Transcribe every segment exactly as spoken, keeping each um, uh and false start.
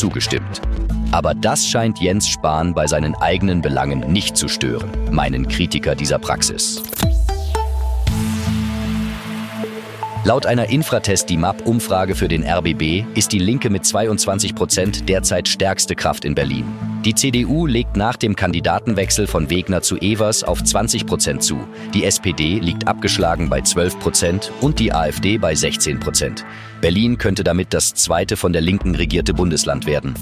zugestimmt. Aber das scheint Jens Spahn bei seinen eigenen Belangen nicht zu stören, meinen Kritiker dieser Praxis. Laut einer Infratest-D M A P-Umfrage für den R B B ist die Linke mit zweiundzwanzig Prozent derzeit stärkste Kraft in Berlin. Die C D U legt nach dem Kandidatenwechsel von Wegner zu Evers auf zwanzig Prozent zu. Die S P D liegt abgeschlagen bei zwölf Prozent und die AfD bei sechzehn Prozent. Berlin könnte damit das zweite von der Linken regierte Bundesland werden.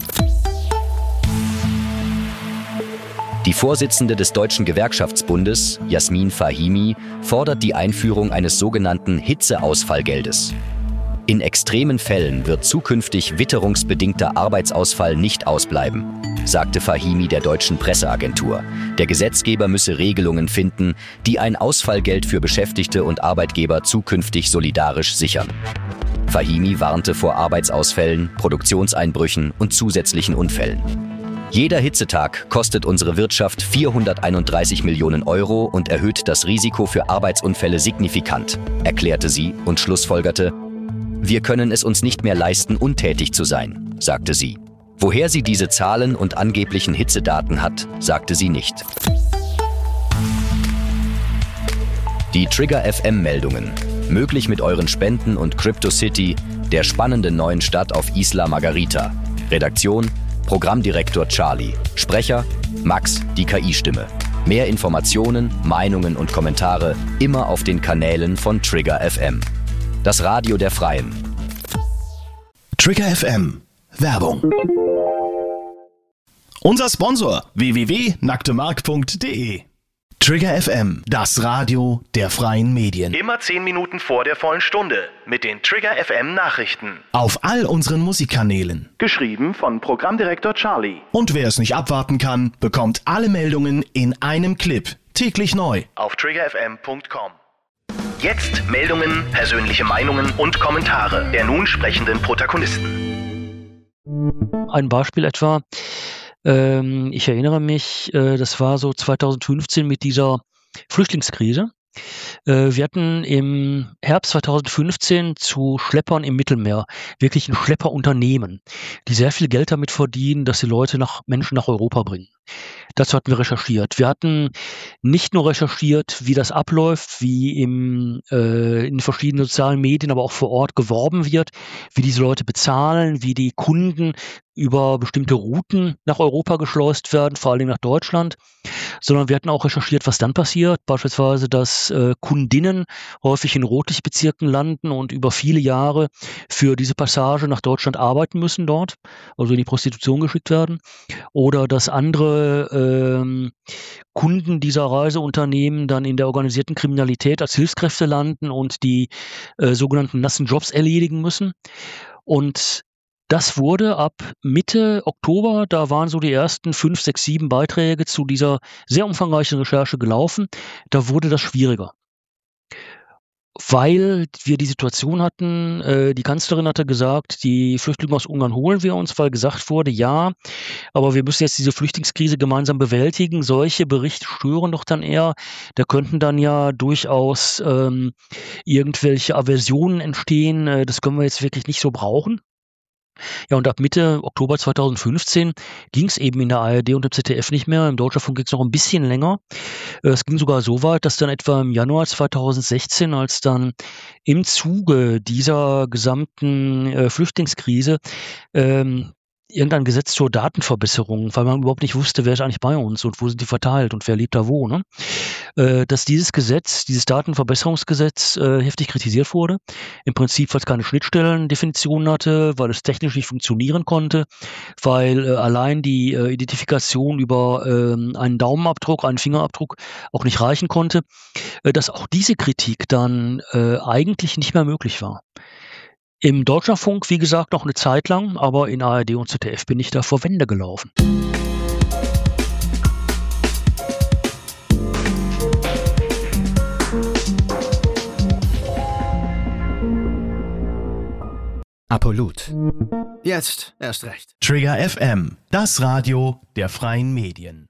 Die Vorsitzende des Deutschen Gewerkschaftsbundes, Jasmin Fahimi, fordert die Einführung eines sogenannten Hitzeausfallgeldes. In extremen Fällen wird zukünftig witterungsbedingter Arbeitsausfall nicht ausbleiben, sagte Fahimi der deutschen Presseagentur. Der Gesetzgeber müsse Regelungen finden, die ein Ausfallgeld für Beschäftigte und Arbeitgeber zukünftig solidarisch sichern. Fahimi warnte vor Arbeitsausfällen, Produktionseinbrüchen und zusätzlichen Unfällen. Jeder Hitzetag kostet unsere Wirtschaft vierhunderteinunddreißig Millionen Euro und erhöht das Risiko für Arbeitsunfälle signifikant, erklärte sie und schlussfolgerte: Wir können es uns nicht mehr leisten, untätig zu sein, sagte sie. Woher sie diese Zahlen und angeblichen Hitzedaten hat, sagte sie nicht. Die Trigger F M-Meldungen. Möglich mit euren Spenden und CryptoCity, der spannenden neuen Stadt auf Isla Margarita. Redaktion: Programmdirektor Charlie. Sprecher: Max, die K I-Stimme. Mehr Informationen, Meinungen und Kommentare immer auf den Kanälen von Trigger F M. Das Radio der Freien. Trigger F M. Werbung. Unser Sponsor w w w punkt nacktemark punkt de. Trigger F M, das Radio der freien Medien. Immer zehn Minuten vor der vollen Stunde mit den Trigger F M Nachrichten. Auf all unseren Musikkanälen. Geschrieben von Programmdirektor Charlie. Und wer es nicht abwarten kann, bekommt alle Meldungen in einem Clip. Täglich neu. Auf trigger f m punkt com. Jetzt Meldungen, persönliche Meinungen und Kommentare der nun sprechenden Protagonisten. Ein Beispiel etwa. Ich erinnere mich, das war so zweitausendfünfzehn mit dieser Flüchtlingskrise. Wir hatten im Herbst zweitausendfünfzehn zu Schleppern im Mittelmeer wirklich ein Schlepperunternehmen, die sehr viel Geld damit verdienen, dass sie Leute nach Menschen nach Europa bringen. Dazu hatten wir recherchiert. Wir hatten nicht nur recherchiert, wie das abläuft, wie im, äh, in verschiedenen sozialen Medien, aber auch vor Ort geworben wird, wie diese Leute bezahlen, wie die Kunden über bestimmte Routen nach Europa geschleust werden, vor allem nach Deutschland, sondern wir hatten auch recherchiert, was dann passiert, beispielsweise, dass äh, Kundinnen häufig in Rotlichtbezirken landen und über viele Jahre für diese Passage nach Deutschland arbeiten müssen dort, also in die Prostitution geschickt werden, oder dass andere ähm, Kunden dieser Reiseunternehmen dann in der organisierten Kriminalität als Hilfskräfte landen und die äh, sogenannten nassen Jobs erledigen müssen. Und das wurde ab Mitte Oktober, da waren so die ersten fünf, sechs, sieben Beiträge zu dieser sehr umfangreichen Recherche gelaufen. Da wurde das schwieriger, weil wir die Situation hatten, äh, die Kanzlerin hatte gesagt, die Flüchtlinge aus Ungarn holen wir uns, weil gesagt wurde, ja, aber wir müssen jetzt diese Flüchtlingskrise gemeinsam bewältigen. Solche Berichte stören doch dann eher. Da könnten dann ja durchaus ähm, irgendwelche Aversionen entstehen. Äh, das können wir jetzt wirklich nicht so brauchen. Ja, und ab Mitte Oktober zweitausendfünfzehn ging es eben in der A R D und im Z D F nicht mehr. Im Deutschlandfunk ging es noch ein bisschen länger. Es ging sogar so weit, dass dann etwa im Januar zweitausendsechzehn, als dann im Zuge dieser gesamten äh, Flüchtlingskrise ähm, irgendein Gesetz zur Datenverbesserung, weil man überhaupt nicht wusste, wer ist eigentlich bei uns und wo sind die verteilt und wer lebt da wo, ne? Äh, dass dieses Gesetz, dieses Datenverbesserungsgesetz äh, heftig kritisiert wurde. Im Prinzip, weil es keine Schnittstellendefinition hatte, weil es technisch nicht funktionieren konnte, weil äh, allein die äh, Identifikation über äh, einen Daumenabdruck, einen Fingerabdruck auch nicht reichen konnte, äh, dass auch diese Kritik dann äh, eigentlich nicht mehr möglich war. Im Deutschlandfunk, wie gesagt, noch eine Zeit lang, aber in A R D und Z D F bin ich da vor Wände gelaufen. Apollut. Jetzt erst recht. Trigger F M, das Radio der freien Medien.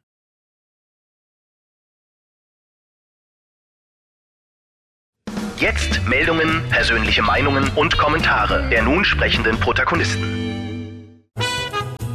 Jetzt Meldungen, persönliche Meinungen und Kommentare der nun sprechenden Protagonisten.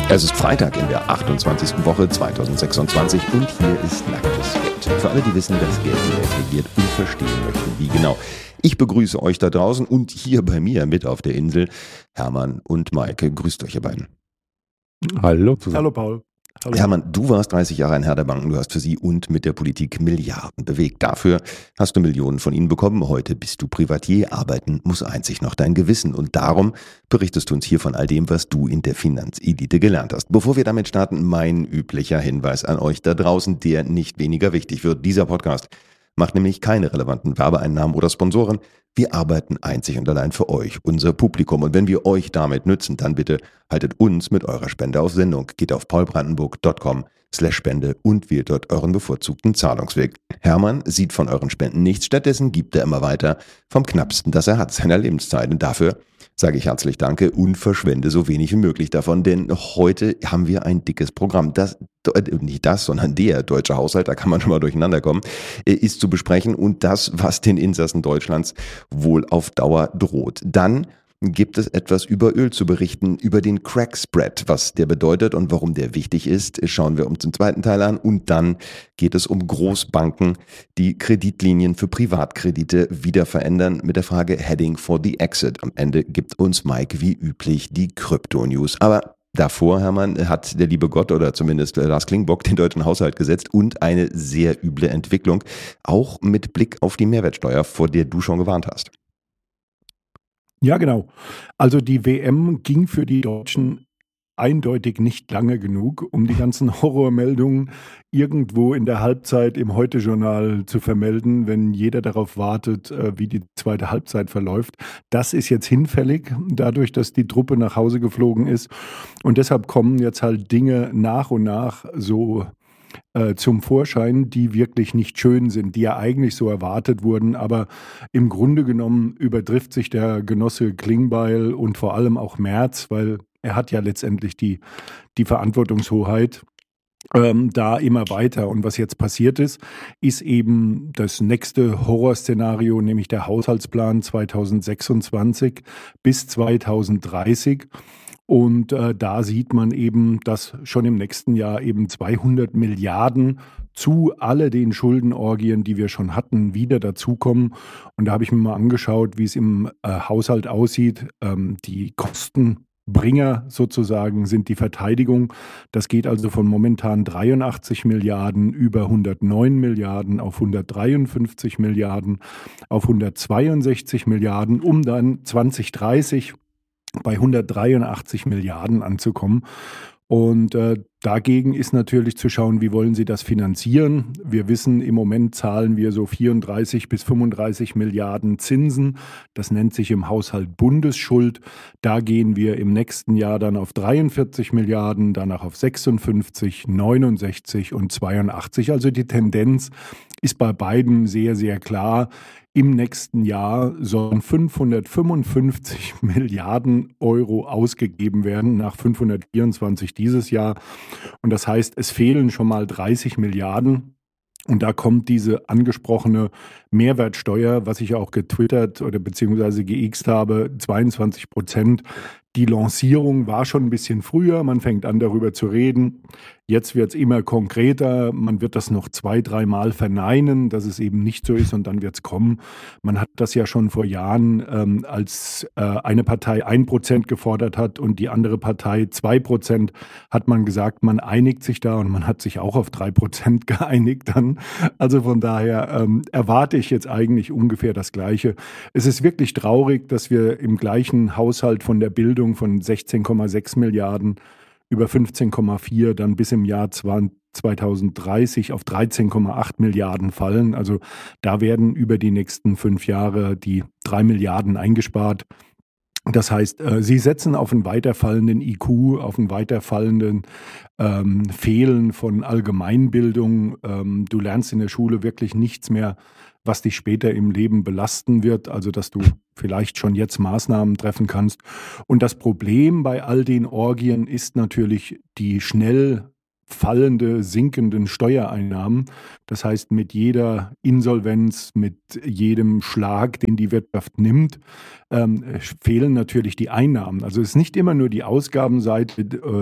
Es ist Freitag in der achtundzwanzigsten Woche zweitausendsechsundzwanzig und hier ist Nacktes Geld. Für alle, die wissen, dass Geld die Welt regiert und verstehen möchten, wie genau. Ich begrüße euch da draußen und hier bei mir mit auf der Insel Hermann und Maike. Grüßt euch ihr beiden. Hallo zusammen. Hallo Paul. Hallo. Hermann, du warst dreißig Jahre ein Herr der Banken, du hast für sie und mit der Politik Milliarden bewegt. Dafür hast du Millionen von ihnen bekommen. Heute bist du Privatier, arbeiten muss einzig noch dein Gewissen. Und darum berichtest du uns hier von all dem, was du in der Finanzelite gelernt hast. Bevor wir damit starten, mein üblicher Hinweis an euch da draußen, der nicht weniger wichtig wird. Dieser Podcast macht nämlich keine relevanten Werbeeinnahmen oder Sponsoren. Wir arbeiten einzig und allein für euch, unser Publikum. Und wenn wir euch damit nützen, dann bitte haltet uns mit eurer Spende auf Sendung. Geht auf paulbrandenburg.com slash Spende und wählt dort euren bevorzugten Zahlungsweg. Hermann sieht von euren Spenden nichts. Stattdessen gibt er immer weiter vom Knappsten, das er hat, seiner Lebenszeit. Und dafür sage ich herzlich Danke und verschwende so wenig wie möglich davon, denn heute haben wir ein dickes Programm. Das, nicht das, sondern der deutsche Haushalt, da kann man schon mal durcheinander kommen, ist zu besprechen und das, was den Insassen Deutschlands wohl auf Dauer droht. Dann gibt es etwas über Öl zu berichten, über den Crack Spread, was der bedeutet und warum der wichtig ist, schauen wir uns im zweiten Teil an und dann geht es um Großbanken, die Kreditlinien für Privatkredite wieder verändern mit der Frage Heading for the Exit. Am Ende gibt uns Mike wie üblich die Krypto-News. Aber davor, Hermann, hat der liebe Gott oder zumindest Lars Klingbock den deutschen Haushalt gesetzt und eine sehr üble Entwicklung, auch mit Blick auf die Mehrwertsteuer, vor der du schon gewarnt hast. Ja, genau. Also die W M ging für die Deutschen eindeutig nicht lange genug, um die ganzen Horrormeldungen irgendwo in der Halbzeit im Heute-Journal zu vermelden, wenn jeder darauf wartet, wie die zweite Halbzeit verläuft. Das ist jetzt hinfällig, dadurch, dass die Truppe nach Hause geflogen ist. Und deshalb kommen jetzt halt Dinge nach und nach so Äh, zum Vorschein, die wirklich nicht schön sind, die ja eigentlich so erwartet wurden, aber im Grunde genommen übertrifft sich der Genosse Klingbeil und vor allem auch Merz, weil er hat ja letztendlich die, die Verantwortungshoheit, ähm, da immer weiter. Und was jetzt passiert ist, ist eben das nächste Horrorszenario, nämlich der Haushaltsplan zweitausendsechsundzwanzig bis zweitausenddreißig. Und äh, da sieht man eben, dass schon im nächsten Jahr eben zweihundert Milliarden zu all den Schuldenorgien, die wir schon hatten, wieder dazukommen. Und da habe ich mir mal angeschaut, wie es im äh, Haushalt aussieht. Ähm, die Kostenbringer sozusagen sind die Verteidigung. Das geht also von momentan dreiundachtzig Milliarden über hundertneun Milliarden auf hundertdreiundfünfzig Milliarden auf hundertzweiundsechzig Milliarden, um dann zwanzig dreißig bei hundertdreiundachtzig Milliarden anzukommen. Und äh, dagegen ist natürlich zu schauen, wie wollen Sie das finanzieren? Wir wissen, im Moment zahlen wir so vierunddreißig bis fünfunddreißig Milliarden Zinsen. Das nennt sich im Haushalt Bundesschuld. Da gehen wir im nächsten Jahr dann auf dreiundvierzig Milliarden, danach auf sechsundfünfzig, neunundsechzig und zweiundachtzig. Also die Tendenz ist bei beiden sehr, sehr klar. Im nächsten Jahr sollen fünfhundertfünfundfünfzig Milliarden Euro ausgegeben werden, nach fünfhundertvierundzwanzig dieses Jahr. Und das heißt, es fehlen schon mal dreißig Milliarden. Und da kommt diese angesprochene Mehrwertsteuer, was ich auch getwittert oder beziehungsweise geixt habe, zweiundzwanzig Prozent. Die Lancierung war schon ein bisschen früher, man fängt an darüber zu reden. Jetzt wird es immer konkreter, man wird das noch zwei, dreimal verneinen, dass es eben nicht so ist und dann wird es kommen. Man hat das ja schon vor Jahren, ähm, als äh, eine Partei ein Prozent gefordert hat und die andere Partei zwei Prozent, hat man gesagt, man einigt sich da und man hat sich auch auf drei Prozent geeinigt dann. Also von daher ähm, erwarte ich jetzt eigentlich ungefähr das Gleiche. Es ist wirklich traurig, dass wir im gleichen Haushalt von der Bildung von sechzehn Komma sechs Milliarden über fünfzehn Komma vier dann bis im Jahr zweitausenddreißig auf dreizehn Komma acht Milliarden fallen. Also da werden über die nächsten fünf Jahre die drei Milliarden eingespart. Das heißt, äh, sie setzen auf einen weiterfallenden I Q, auf einen weiterfallenden ähm, Fehlen von Allgemeinbildung. Ähm, du lernst in der Schule wirklich nichts mehr, was dich später im Leben belasten wird, also dass du vielleicht schon jetzt Maßnahmen treffen kannst. Und das Problem bei all den Orgien ist natürlich die schnell fallende, sinkenden Steuereinnahmen. Das heißt, mit jeder Insolvenz, mit jedem Schlag, den die Wirtschaft nimmt, ähm, fehlen natürlich die Einnahmen. Also es ist nicht immer nur die Ausgabenseite, äh,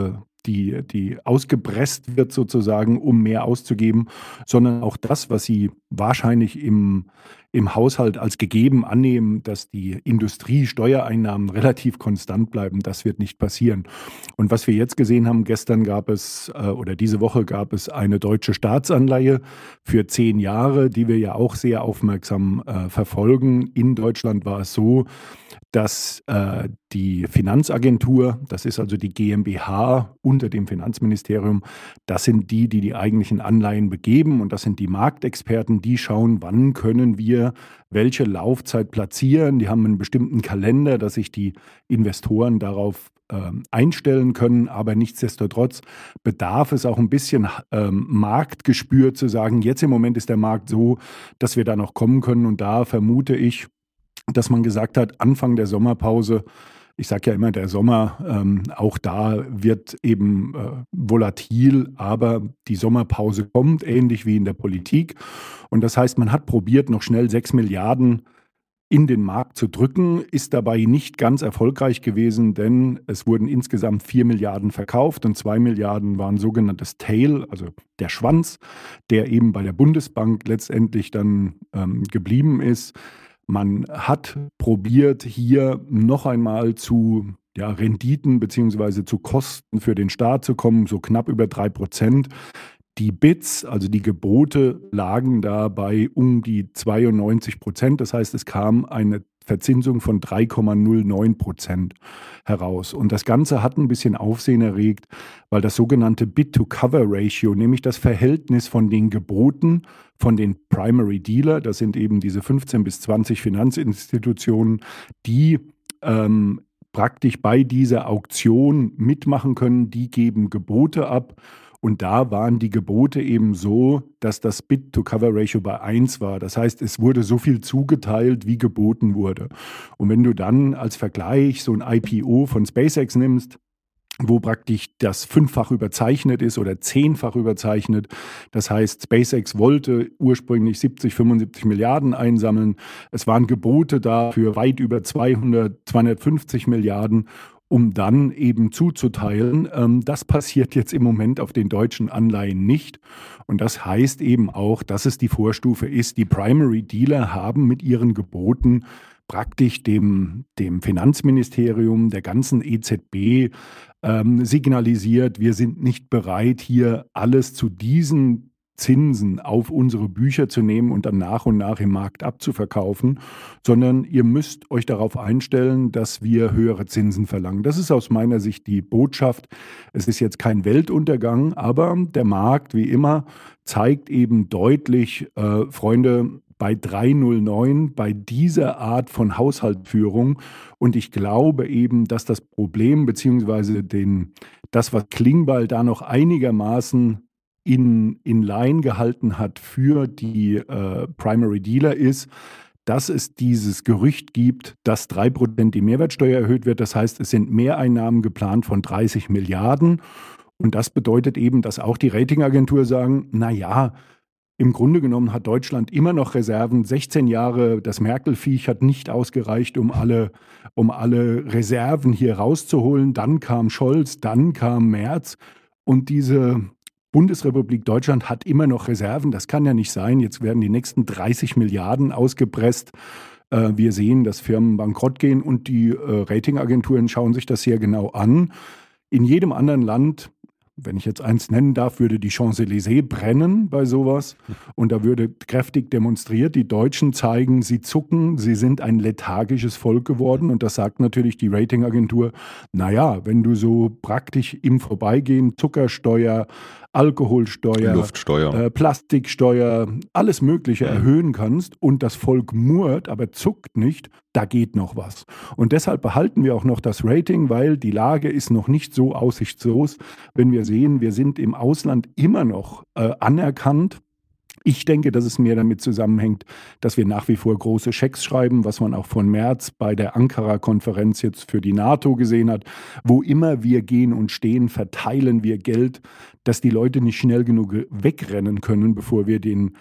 die, die ausgepresst wird sozusagen, um mehr auszugeben, sondern auch das, was sie wahrscheinlich im, im Haushalt als gegeben annehmen, dass die Industriesteuereinnahmen relativ konstant bleiben, das wird nicht passieren. Und was wir jetzt gesehen haben, gestern gab es äh, oder diese Woche gab es eine deutsche Staatsanleihe für zehn Jahre, die wir ja auch sehr aufmerksam äh, verfolgen. In Deutschland war es so, dass äh, die Finanzagentur, das ist also die GmbH unter dem Finanzministerium, das sind die, die die eigentlichen Anleihen begeben und das sind die Marktexperten, die schauen, wann können wir welche Laufzeit platzieren. Die haben einen bestimmten Kalender, dass sich die Investoren darauf ähm, einstellen können, aber nichtsdestotrotz bedarf es auch ein bisschen ähm, Marktgespür zu sagen, jetzt im Moment ist der Markt so, dass wir da noch kommen können und da vermute ich, dass man gesagt hat, Anfang der Sommerpause, ich sage ja immer, der Sommer, ähm, auch da wird eben äh, volatil, aber die Sommerpause kommt, ähnlich wie in der Politik. Und das heißt, man hat probiert, noch schnell sechs Milliarden in den Markt zu drücken, ist dabei nicht ganz erfolgreich gewesen, denn es wurden insgesamt vier Milliarden verkauft und zwei Milliarden waren sogenanntes Tail, also der Schwanz, der eben bei der Bundesbank letztendlich dann ähm, geblieben ist. Man hat probiert, hier noch einmal zu ja, Renditen bzw. zu Kosten für den Staat zu kommen, so knapp über drei Prozent. Die Bits, also die Gebote, lagen da bei um die zweiundneunzig Prozent. Das heißt, es kam eine Verzinsung von drei Komma null neun Prozent heraus. Und das Ganze hat ein bisschen Aufsehen erregt, weil das sogenannte Bid-to-Cover-Ratio, nämlich das Verhältnis von den Geboten von den Primary Dealer, das sind eben diese fünfzehn bis zwanzig Finanzinstitutionen, die ähm, praktisch bei dieser Auktion mitmachen können, die geben Gebote ab. Und da waren die Gebote eben so, dass das Bid-to-Cover-Ratio bei eins war. Das heißt, es wurde so viel zugeteilt, wie geboten wurde. Und wenn du dann als Vergleich so ein I P O von SpaceX nimmst, wo praktisch das fünffach überzeichnet ist oder zehnfach überzeichnet. Das heißt, SpaceX wollte ursprünglich siebzig, fünfundsiebzig Milliarden einsammeln. Es waren Gebote da für weit über zweihundert, zweihundertfünfzig Milliarden, um dann eben zuzuteilen. Das passiert jetzt im Moment auf den deutschen Anleihen nicht. Und das heißt eben auch, dass es die Vorstufe ist. Die Primary Dealer haben mit ihren Geboten praktisch dem, dem Finanzministerium, der ganzen E Z B ähm, signalisiert, wir sind nicht bereit, hier alles zu diesen Zinsen auf unsere Bücher zu nehmen und dann nach und nach im Markt abzuverkaufen, sondern ihr müsst euch darauf einstellen, dass wir höhere Zinsen verlangen. Das ist aus meiner Sicht die Botschaft. Es ist jetzt kein Weltuntergang, aber der Markt, wie immer, zeigt eben deutlich, äh, Freunde, bei drei Komma null neun, bei dieser Art von Haushaltsführung. Und ich glaube eben, dass das Problem beziehungsweise den, das, was Klingbeil da noch einigermaßen in, in Line gehalten hat für die äh, Primary Dealer ist, dass es dieses Gerücht gibt, dass drei Prozent die Mehrwertsteuer erhöht wird. Das heißt, es sind Mehreinnahmen geplant von dreißig Milliarden. Und das bedeutet eben, dass auch die Ratingagentur sagen, na ja, im Grunde genommen hat Deutschland immer noch Reserven. sechzehn Jahre, das Merkel-Viech hat nicht ausgereicht, um alle, um alle Reserven hier rauszuholen. Dann kam Scholz, dann kam Merz. Und diese Bundesrepublik Deutschland hat immer noch Reserven. Das kann ja nicht sein. Jetzt werden die nächsten dreißig Milliarden ausgepresst. Äh, wir sehen, dass Firmen bankrott gehen und die äh, Ratingagenturen schauen sich das sehr genau an. In jedem anderen Land, wenn ich jetzt eins nennen darf, würde die Champs-Élysées brennen bei sowas. Und da würde kräftig demonstriert. Die Deutschen zeigen, sie zucken, sie sind ein lethargisches Volk geworden. Und das sagt natürlich die Ratingagentur, naja, wenn du so praktisch im Vorbeigehen Zuckersteuer, Alkoholsteuer, Luftsteuer, äh, Plastiksteuer, alles Mögliche erhöhen kannst und das Volk murrt, aber zuckt nicht, da geht noch was. Und deshalb behalten wir auch noch das Rating, weil die Lage ist noch nicht so aussichtslos. Wenn wir sehen, wir sind im Ausland immer noch äh, anerkannt. Ich denke, dass es mehr damit zusammenhängt, dass wir nach wie vor große Schecks schreiben, was man auch von März bei der Ankara-Konferenz jetzt für die NATO gesehen hat. Wo immer wir gehen und stehen, verteilen wir Geld, dass die Leute nicht schnell genug wegrennen können, bevor wir den,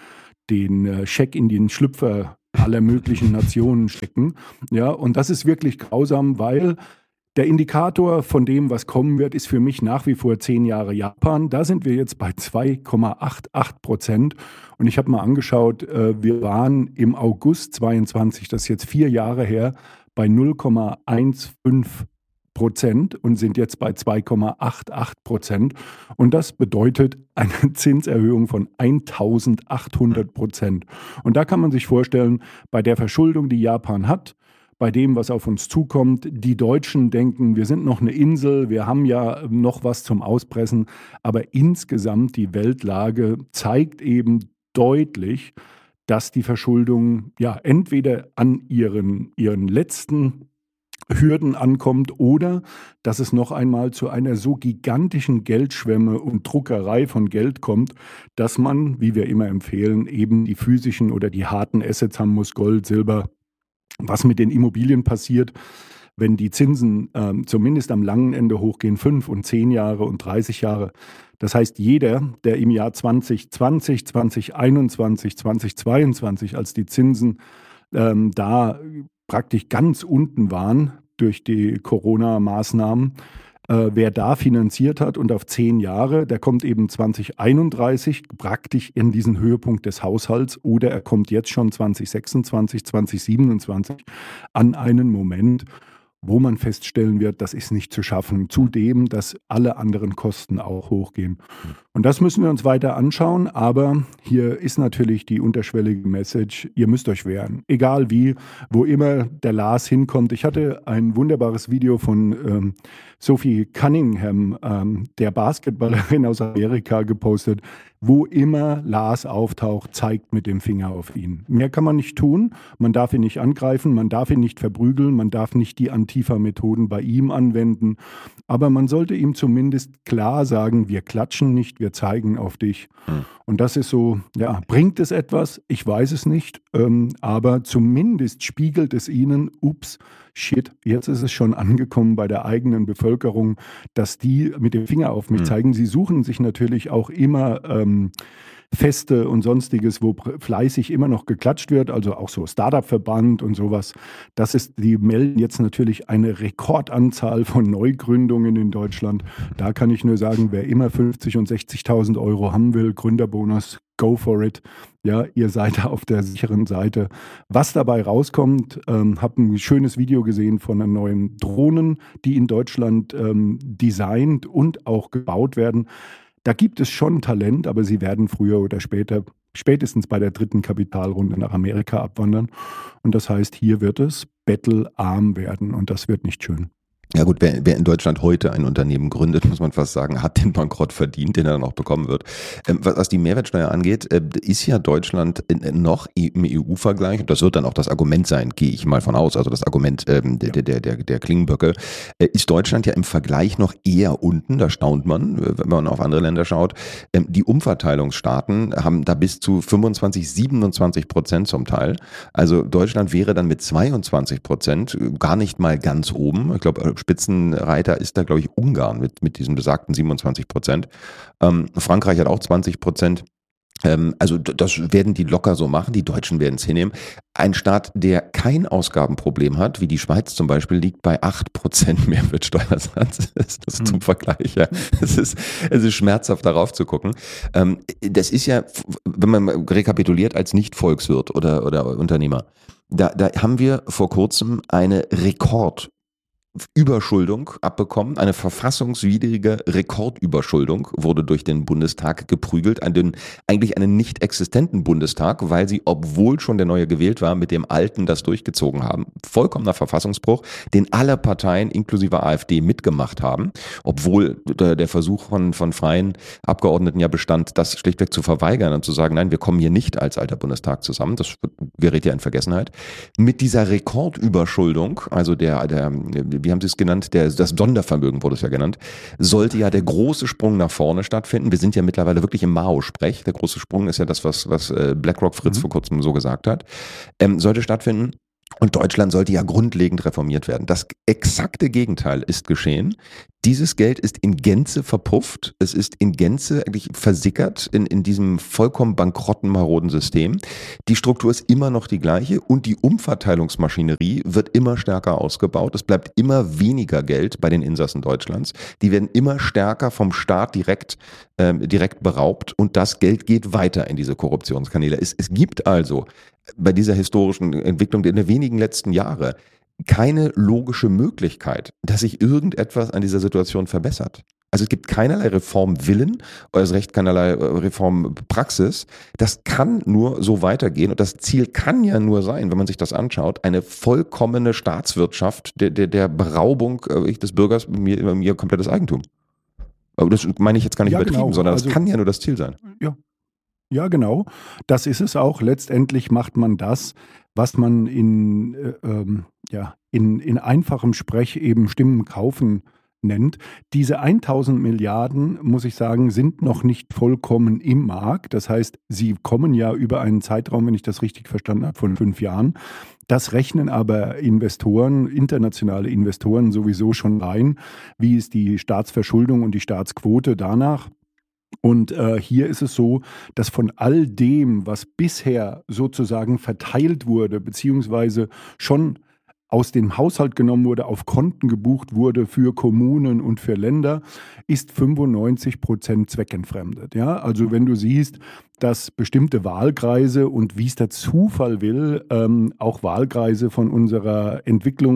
den Scheck in den Schlüpfer aller möglichen Nationen stecken. Ja, und das ist wirklich grausam, weil Der Indikator von dem, was kommen wird, ist für mich nach wie vor zehn Jahre Japan. Da sind wir jetzt bei zwei Komma achtzig Prozent. Und ich habe mal angeschaut, äh, wir waren im August zweiundzwanzig, das ist jetzt vier Jahre her, bei null Komma fünfzehn Prozent und sind jetzt bei zwei Komma achtzig Prozent. Und das bedeutet eine Zinserhöhung von eintausendachthundert Prozent. Und da kann man sich vorstellen, bei der Verschuldung, die Japan hat, bei dem, was auf uns zukommt. Die Deutschen denken, wir sind noch eine Insel, wir haben ja noch was zum Auspressen. Aber insgesamt die Weltlage zeigt eben deutlich, dass die Verschuldung ja entweder an ihren, ihren letzten Hürden ankommt oder dass es noch einmal zu einer so gigantischen Geldschwemme und Druckerei von Geld kommt, dass man, wie wir immer empfehlen, eben die physischen oder die harten Assets haben muss, Gold, Silber. Was mit den Immobilien passiert, wenn die Zinsen ähm, zumindest am langen Ende hochgehen, fünf und zehn Jahre und dreißig Jahre. Das heißt, jeder, der im Jahr zwanzig zwanzig, zwanzig einundzwanzig, zwanzig zweiundzwanzig, als die Zinsen ähm, da praktisch ganz unten waren durch die Corona-Maßnahmen, äh, wer da finanziert hat und auf zehn Jahre, der kommt eben zwanzig einunddreißig praktisch in diesen Höhepunkt des Haushalts oder er kommt jetzt schon zwanzig sechsundzwanzig, zwanzig siebenundzwanzig an einen Moment, wo man feststellen wird, das ist nicht zu schaffen. Zudem, dass alle anderen Kosten auch hochgehen. Und das müssen wir uns weiter anschauen, aber hier ist natürlich die unterschwellige Message, ihr müsst euch wehren. Egal wie, wo immer der Lars hinkommt. Ich hatte ein wunderbares Video von ähm, Sophie Cunningham, ähm, der Basketballerin aus Amerika, gepostet. Wo immer Lars auftaucht, zeigt mit dem Finger auf ihn. Mehr kann man nicht tun. Man darf ihn nicht angreifen, man darf ihn nicht verprügeln, man darf nicht die Antifa-Methoden bei ihm anwenden. Aber man sollte ihm zumindest klar sagen, wir klatschen nicht, wir zeigen auf dich. Hm. Und das ist so, ja, bringt es etwas? Ich weiß es nicht. Ähm, aber zumindest spiegelt es ihnen, ups, shit, jetzt ist es schon angekommen bei der eigenen Bevölkerung, dass die mit dem Finger auf mich hm. zeigen. Sie suchen sich natürlich auch immer ähm, Feste und Sonstiges, wo fleißig immer noch geklatscht wird, also auch so Startup-Verband und sowas. Das ist, die melden jetzt natürlich eine Rekordanzahl von Neugründungen in Deutschland. Da kann ich nur sagen, wer immer fünfzig und sechzigtausend Euro haben will, Gründerbonus, go for it. Ja, ihr seid auf der sicheren Seite. Was dabei rauskommt, ähm, habe ein schönes Video gesehen von einer neuen Drohnen, die in Deutschland ähm, designt und auch gebaut werden. Da gibt es schon Talent, aber sie werden früher oder später, spätestens bei der dritten Kapitalrunde nach Amerika abwandern. Und das heißt, hier wird es battlearm werden und das wird nicht schön. Ja gut, wer, wer in Deutschland heute ein Unternehmen gründet, muss man fast sagen, hat den Bankrott verdient, den er dann auch bekommen wird. Ähm, was, was die Mehrwertsteuer angeht, äh, ist ja Deutschland in, noch im E U-Vergleich, und das wird dann auch das Argument sein, gehe ich mal von aus, also das Argument ähm, der, der, der, der Klingenböcke, äh, ist Deutschland ja im Vergleich noch eher unten, da staunt man, wenn man auf andere Länder schaut. Ähm, die Umverteilungsstaaten haben da bis zu fünfundzwanzig, siebenundzwanzig Prozent zum Teil. Also Deutschland wäre dann mit zweiundzwanzig Prozent gar nicht mal ganz oben. Ich glaube, Spitzenreiter ist da, glaube ich, Ungarn mit, mit diesen besagten siebenundzwanzig Prozent. Ähm, Frankreich hat auch zwanzig Prozent. Ähm, also das werden die locker so machen, die Deutschen werden es hinnehmen. Ein Staat, der kein Ausgabenproblem hat, wie die Schweiz zum Beispiel, liegt bei acht Prozent Mehrwertsteuersatz. Das ist mhm. zum Vergleich. Ja. Es ist, es ist schmerzhaft, darauf zu gucken. Ähm, das ist ja, wenn man rekapituliert, als Nicht-Volkswirt oder, oder Unternehmer, da, da haben wir vor kurzem eine Rekord Überschuldung abbekommen. Eine verfassungswidrige Rekordüberschuldung wurde durch den Bundestag geprügelt, an den eigentlich einen nicht existenten Bundestag, weil sie, obwohl schon der neue gewählt war, mit dem alten das durchgezogen haben. Vollkommener Verfassungsbruch, den alle Parteien inklusive AfD mitgemacht haben, obwohl der, der Versuch von, von freien Abgeordneten ja bestand, das schlichtweg zu verweigern und zu sagen, nein, wir kommen hier nicht als alter Bundestag zusammen. Das gerät ja in Vergessenheit. Mit dieser Rekordüberschuldung, also der, der wie haben Sie es genannt, der, das Sondervermögen wurde es ja genannt, sollte ja der große Sprung nach vorne stattfinden. Wir sind ja mittlerweile wirklich im Mao-Sprech. Der große Sprung ist ja das, was, was BlackRock Fritz mhm. vor kurzem so gesagt hat. Ähm, sollte stattfinden. Und Deutschland sollte ja grundlegend reformiert werden. Das exakte Gegenteil ist geschehen. Dieses Geld ist in Gänze verpufft. Es ist in Gänze eigentlich versickert in, in diesem vollkommen bankrotten, maroden System. Die Struktur ist immer noch die gleiche und die Umverteilungsmaschinerie wird immer stärker ausgebaut. Es bleibt immer weniger Geld bei den Insassen Deutschlands. Die werden immer stärker vom Staat direkt, ähm, direkt beraubt und das Geld geht weiter in diese Korruptionskanäle. Es, es gibt also bei dieser historischen Entwicklung der wenigen letzten Jahre keine logische Möglichkeit, dass sich irgendetwas an dieser Situation verbessert. Also es gibt keinerlei Reformwillen, oder erst recht keinerlei Reformpraxis. Das kann nur so weitergehen und das Ziel kann ja nur sein, wenn man sich das anschaut, eine vollkommene Staatswirtschaft der, der, der Beraubung des Bürgers mir, mir komplettes Eigentum. Aber das meine ich jetzt gar nicht ja, übertrieben, genau. sondern also, das kann ja nur das Ziel sein. Ja. Ja, genau. Das ist es auch. Letztendlich macht man das, was man in, äh, ähm, ja, in, in einfachem Sprech eben Stimmen kaufen nennt. Diese tausend Milliarden, muss ich sagen, sind noch nicht vollkommen im Markt. Das heißt, sie kommen ja über einen Zeitraum, wenn ich das richtig verstanden habe, von fünf Jahren. Das rechnen aber Investoren, internationale Investoren sowieso schon rein. Wie ist die Staatsverschuldung und die Staatsquote danach? Und äh, hier ist es so, dass von all dem, was bisher sozusagen verteilt wurde, beziehungsweise schon aus dem Haushalt genommen wurde, auf Konten gebucht wurde für Kommunen und für Länder, ist fünfundneunzig Prozent zweckentfremdet. Ja? Also wenn du siehst, dass bestimmte Wahlkreise und wie es der Zufall will, ähm, auch Wahlkreise von unserer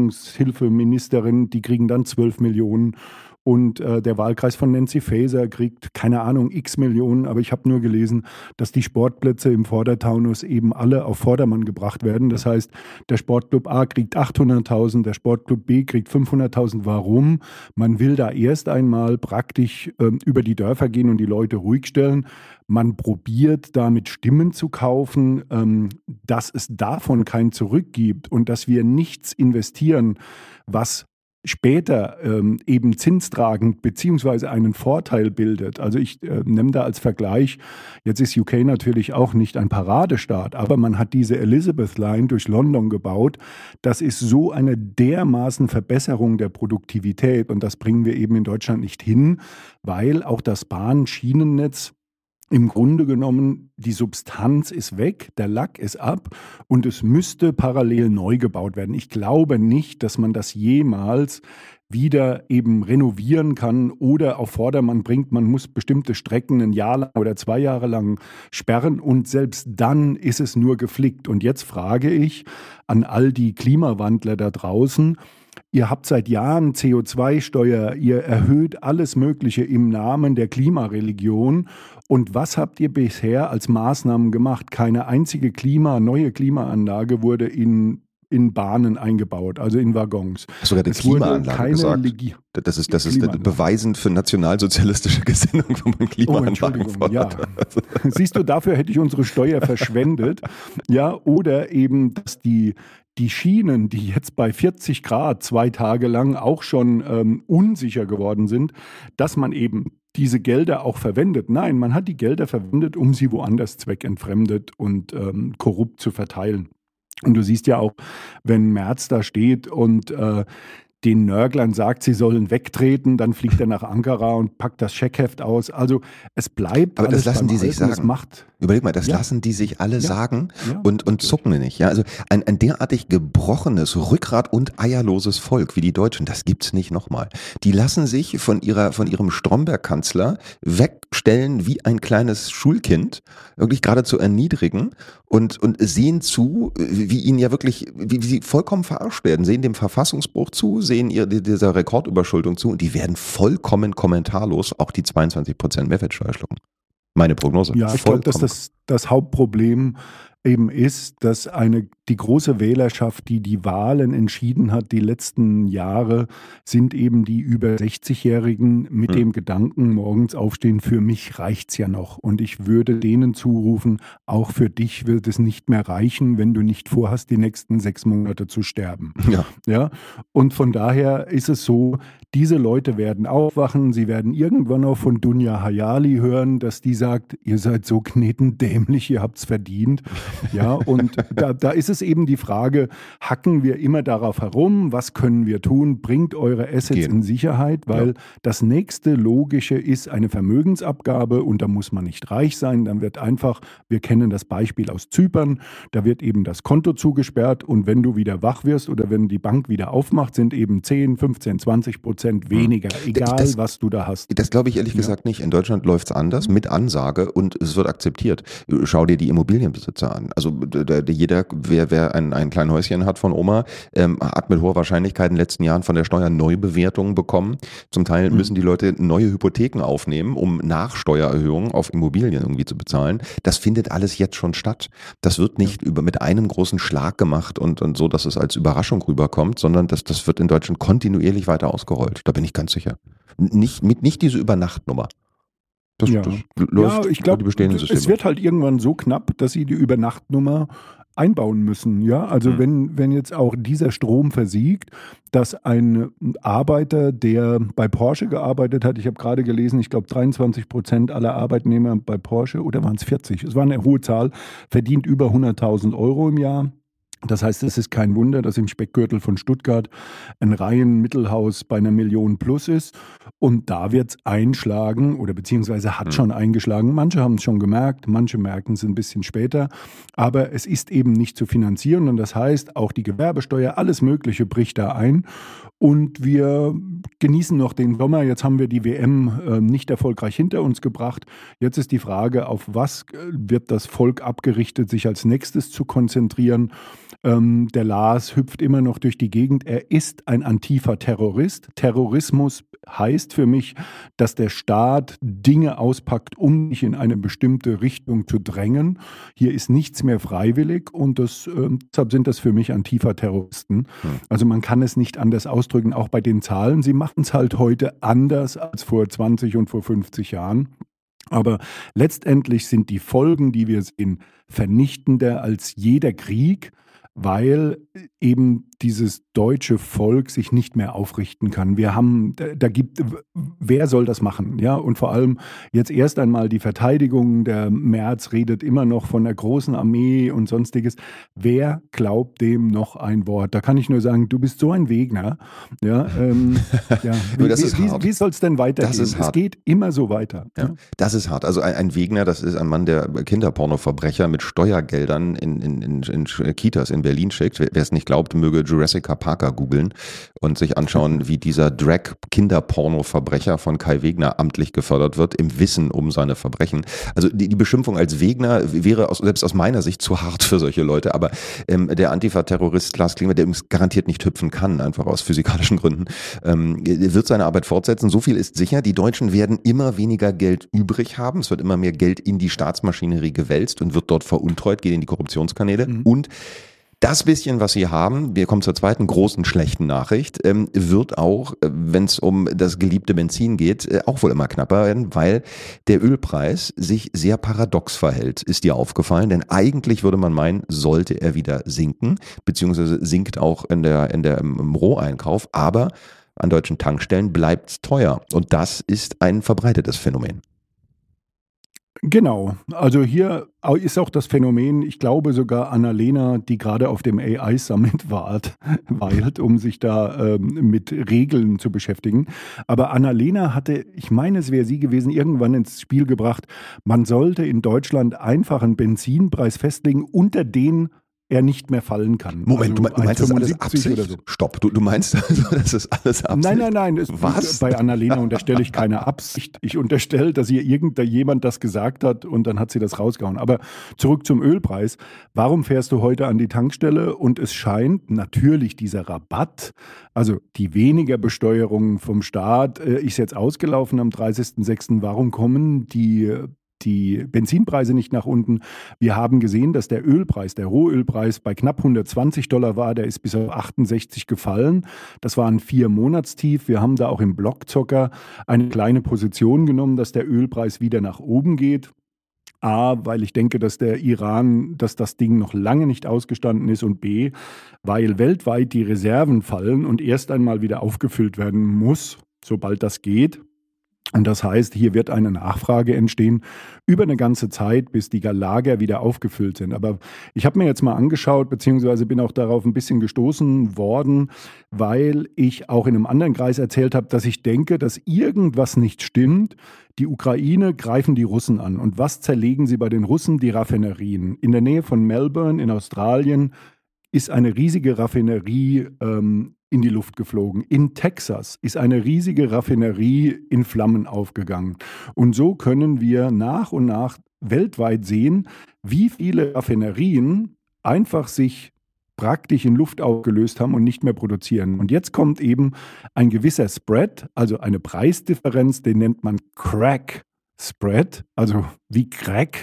Entwicklungshilfeministerin, die kriegen dann zwölf Millionen. Und äh, der Wahlkreis von Nancy Faeser kriegt, keine Ahnung, x Millionen, aber ich habe nur gelesen, dass die Sportplätze im Vordertaunus eben alle auf Vordermann gebracht werden. Das heißt, der Sportclub A kriegt achthunderttausend, der Sportclub B kriegt fünfhunderttausend. Warum? Man will da erst einmal praktisch ähm, über die Dörfer gehen und die Leute ruhig stellen. Man probiert damit Stimmen zu kaufen, ähm, dass es davon kein Zurück gibt und dass wir nichts investieren, was später ähm, eben zinstragend beziehungsweise einen Vorteil bildet. Also ich äh, nehme da als Vergleich, jetzt ist U K natürlich auch nicht ein Paradestaat, aber man hat diese Elizabeth Line durch London gebaut. Das ist so eine dermaßen Verbesserung der Produktivität und das bringen wir eben in Deutschland nicht hin, weil auch das Bahnschienennetz im Grunde genommen, die Substanz ist weg, der Lack ist ab und es müsste parallel neu gebaut werden. Ich glaube nicht, dass man das jemals wieder eben renovieren kann oder auf Vordermann bringt. Man muss bestimmte Strecken ein Jahr lang oder zwei Jahre lang sperren und selbst dann ist es nur geflickt. Und jetzt frage ich an all die Klimawandler da draußen, ihr habt seit Jahren C O zwei Steuer, ihr erhöht alles Mögliche im Namen der Klimareligion. Und was habt ihr bisher als Maßnahmen gemacht? Keine einzige Klima, neue Klimaanlage wurde in, in Bahnen eingebaut, also in Waggons. Sogar die Klimaanlage gesagt. Legi- das ist, das ist beweisend für nationalsozialistische Gesinnung, wenn man Klimaanlagen oh, fordert. Ja. Siehst du, dafür hätte ich unsere Steuer verschwendet. Ja, oder eben, dass die Die Schienen, die jetzt bei vierzig Grad zwei Tage lang auch schon ähm, unsicher geworden sind, dass man eben diese Gelder auch verwendet. Nein, man hat die Gelder verwendet, um sie woanders zweckentfremdet und ähm, korrupt zu verteilen. Und du siehst ja auch, wenn Merz da steht und äh, den Nörglern sagt, sie sollen wegtreten, dann fliegt er nach Ankara und packt das Scheckheft aus. Also es bleibt Aber alles das lassen die sich Alten, sagen. Macht, Überleg mal, das ja. lassen die sich alle ja. sagen ja. und, und zucken nicht. Ja, also ein, ein derartig gebrochenes, rückgrat- und eierloses Volk wie die Deutschen, das gibt's nicht nochmal. Die lassen sich von ihrer, von ihrem Stromberg-Kanzler wegstellen wie ein kleines Schulkind, wirklich geradezu erniedrigen und, und sehen zu, wie ihnen ja wirklich, wie, wie sie vollkommen verarscht werden, sehen dem Verfassungsbruch zu, sehen ihr, dieser Rekordüberschuldung zu und die werden vollkommen kommentarlos auch die zweiundzwanzig Prozent Mehrwertsteuer schlucken. Meine Prognose. Ja, ich glaube, dass das, das Hauptproblem eben ist, dass eine, die große Wählerschaft, die die Wahlen entschieden hat, die letzten Jahre, sind eben die über sechzigjährigen mit hm. dem Gedanken, morgens aufstehen, für mich reicht's ja noch. Und ich würde denen zurufen, auch für dich wird es nicht mehr reichen, wenn du nicht vorhast, die nächsten sechs Monate zu sterben. Ja. Ja? Und von daher ist es so, diese Leute werden aufwachen, sie werden irgendwann auch von Dunja Hayali hören, dass die sagt, ihr seid so knetendämlich, ihr habt's verdient. Ja, und da, da ist es eben die Frage, hacken wir immer darauf herum, was können wir tun, bringt eure Assets Gehen. in Sicherheit, weil ja. das nächste Logische ist eine Vermögensabgabe und da muss man nicht reich sein, dann wird einfach, wir kennen das Beispiel aus Zypern, da wird eben das Konto zugesperrt und wenn du wieder wach wirst oder wenn die Bank wieder aufmacht, sind eben zehn, fünfzehn, zwanzig Prozent weniger, egal das, was du da hast. Das glaube ich ehrlich ja. gesagt nicht. In Deutschland läuft es anders, mit Ansage und es wird akzeptiert. Schau dir die Immobilienbesitzer an. Also der, der, jeder, wer, wer ein, ein kleines Häuschen hat von Oma, ähm, hat mit hoher Wahrscheinlichkeit in den letzten Jahren von der Steuer Neubewertungen bekommen. Zum Teil mhm. müssen die Leute neue Hypotheken aufnehmen, um Nachsteuererhöhungen auf Immobilien irgendwie zu bezahlen. Das findet alles jetzt schon statt. Das wird nicht ja. über mit einem großen Schlag gemacht und, und so, dass es als Überraschung rüberkommt, sondern das, das wird in Deutschland kontinuierlich weiter ausgerollt. Da bin ich ganz sicher. Nicht, mit, nicht diese Übernachtnummer. Das, ja. das läuft ja, ich glaube, es wird halt irgendwann so knapp, dass sie die Übernachtnummer einbauen müssen. Ja, also mhm. wenn, wenn jetzt auch dieser Strom versiegt, dass ein Arbeiter, der bei Porsche gearbeitet hat, ich habe gerade gelesen, ich glaube dreiundzwanzig Prozent aller Arbeitnehmer bei Porsche, oder waren es vierzig? Es war eine hohe Zahl, verdient über hunderttausend Euro im Jahr. Das heißt, es ist kein Wunder, dass im Speckgürtel von Stuttgart ein Reihen-Mittelhaus bei einer Million plus ist. Und da wird es einschlagen oder beziehungsweise hat mhm. schon eingeschlagen. Manche haben es schon gemerkt, manche merken es ein bisschen später. Aber es ist eben nicht zu finanzieren. Und das heißt, auch die Gewerbesteuer, alles Mögliche bricht da ein. Und wir genießen noch den Sommer. Jetzt haben wir die W M äh, nicht erfolgreich hinter uns gebracht. Jetzt ist die Frage, auf was wird das Volk abgerichtet, sich als nächstes zu konzentrieren. Ähm, der Lars hüpft immer noch durch die Gegend. Er ist ein Antifa-Terrorist. Terrorismus heißt für mich, dass der Staat Dinge auspackt, um dich in eine bestimmte Richtung zu drängen. Hier ist nichts mehr freiwillig und das, äh, deshalb sind das für mich Antifa-Terroristen. Hm. Also man kann es nicht anders ausdrücken, auch bei den Zahlen. Sie machen es halt heute anders als vor zwanzig und vor fünfzig Jahren. Aber letztendlich sind die Folgen, die wir sehen, vernichtender als jeder Krieg, weil eben dieses deutsche Volk sich nicht mehr aufrichten kann. Wir haben, da, da gibt, wer soll das machen? Ja, und vor allem jetzt erst einmal die Verteidigung. Der Merz redet immer noch von der großen Armee und sonstiges. Wer glaubt dem noch ein Wort? Da kann ich nur sagen, du bist so ein Wegner. Ja, ähm, ja. Wie, das ist wie, hart. wie soll es denn weitergehen? Das ist hart. Es geht immer so weiter. Ja, ja. Das ist hart. Also ein, ein Wegner, das ist ein Mann, der Kinderpornoverbrecher mit Steuergeldern in, in, in, in Kitas in Berlin schickt. Wer es nicht glaubt, möge Jurassic Parker googeln und sich anschauen, wie dieser Drag-Kinderporno-Verbrecher von Kai Wegner amtlich gefördert wird, im Wissen um seine Verbrechen. Also die, die Beschimpfung als Wegner wäre aus, selbst aus meiner Sicht zu hart für solche Leute, aber ähm, der Antifa-Terrorist Klaas Kleber, der übrigens garantiert nicht hüpfen kann, einfach aus physikalischen Gründen, ähm, wird seine Arbeit fortsetzen. So viel ist sicher, die Deutschen werden immer weniger Geld übrig haben, es wird immer mehr Geld in die Staatsmaschinerie gewälzt und wird dort veruntreut, geht in die Korruptionskanäle mhm. und das bisschen, was sie haben, wir kommen zur zweiten großen schlechten Nachricht, ähm, wird auch, äh, wenn es um das geliebte Benzin geht, äh, auch wohl immer knapper werden, weil der Ölpreis sich sehr paradox verhält. Ist dir aufgefallen? Denn eigentlich würde man meinen, sollte er wieder sinken, beziehungsweise sinkt auch in der, in der, im Roheinkauf, aber an deutschen Tankstellen bleibt es teuer. Und das ist ein verbreitetes Phänomen. Genau, also hier ist auch das Phänomen, ich glaube sogar Annalena, die gerade auf dem A I-Summit wart, weilt, um sich da ähm, mit Regeln zu beschäftigen. Aber Annalena hatte, ich meine es wäre sie gewesen, irgendwann ins Spiel gebracht, man sollte in Deutschland einfach einen Benzinpreis festlegen, unter den er nicht mehr fallen kann. Moment, also du meinst das alles Absicht? Oder so. Stopp, du, du meinst also, das ist alles Absicht? Nein, nein, nein. Es, Was? Bei Annalena unterstelle ich keine Absicht. Ich unterstelle, dass ihr irgendjemand das gesagt hat und dann hat sie das rausgehauen. Aber zurück zum Ölpreis. Warum fährst du heute an die Tankstelle und es scheint natürlich dieser Rabatt, also die weniger Besteuerung vom Staat, äh, ist jetzt ausgelaufen am dreißigsten sechsten Warum kommen die die Benzinpreise nicht nach unten? Wir haben gesehen, dass der Ölpreis, der Rohölpreis bei knapp hundertzwanzig Dollar war, der ist bis auf achtundsechzig gefallen. Das war ein Vier-Monatstief. Wir haben da auch im Blockzocker eine kleine Position genommen, dass der Ölpreis wieder nach oben geht. A, weil ich denke, dass der Iran, dass das Ding noch lange nicht ausgestanden ist und B, weil weltweit die Reserven fallen und erst einmal wieder aufgefüllt werden muss, sobald das geht. Und das heißt, hier wird eine Nachfrage entstehen über eine ganze Zeit, bis die Lager wieder aufgefüllt sind. Aber ich habe mir jetzt mal angeschaut, beziehungsweise bin auch darauf ein bisschen gestoßen worden, weil ich auch in einem anderen Kreis erzählt habe, dass ich denke, dass irgendwas nicht stimmt. Die Ukraine greifen die Russen an. Und was zerlegen sie bei den Russen? Die Raffinerien. In der Nähe von Melbourne in Australien ist eine riesige Raffinerie ähm, in die Luft geflogen. In Texas ist eine riesige Raffinerie in Flammen aufgegangen. Und so können wir nach und nach weltweit sehen, wie viele Raffinerien einfach sich praktisch in Luft aufgelöst haben und nicht mehr produzieren. Und jetzt kommt eben ein gewisser Spread, also eine Preisdifferenz, den nennt man Crack Spread, also wie Crack.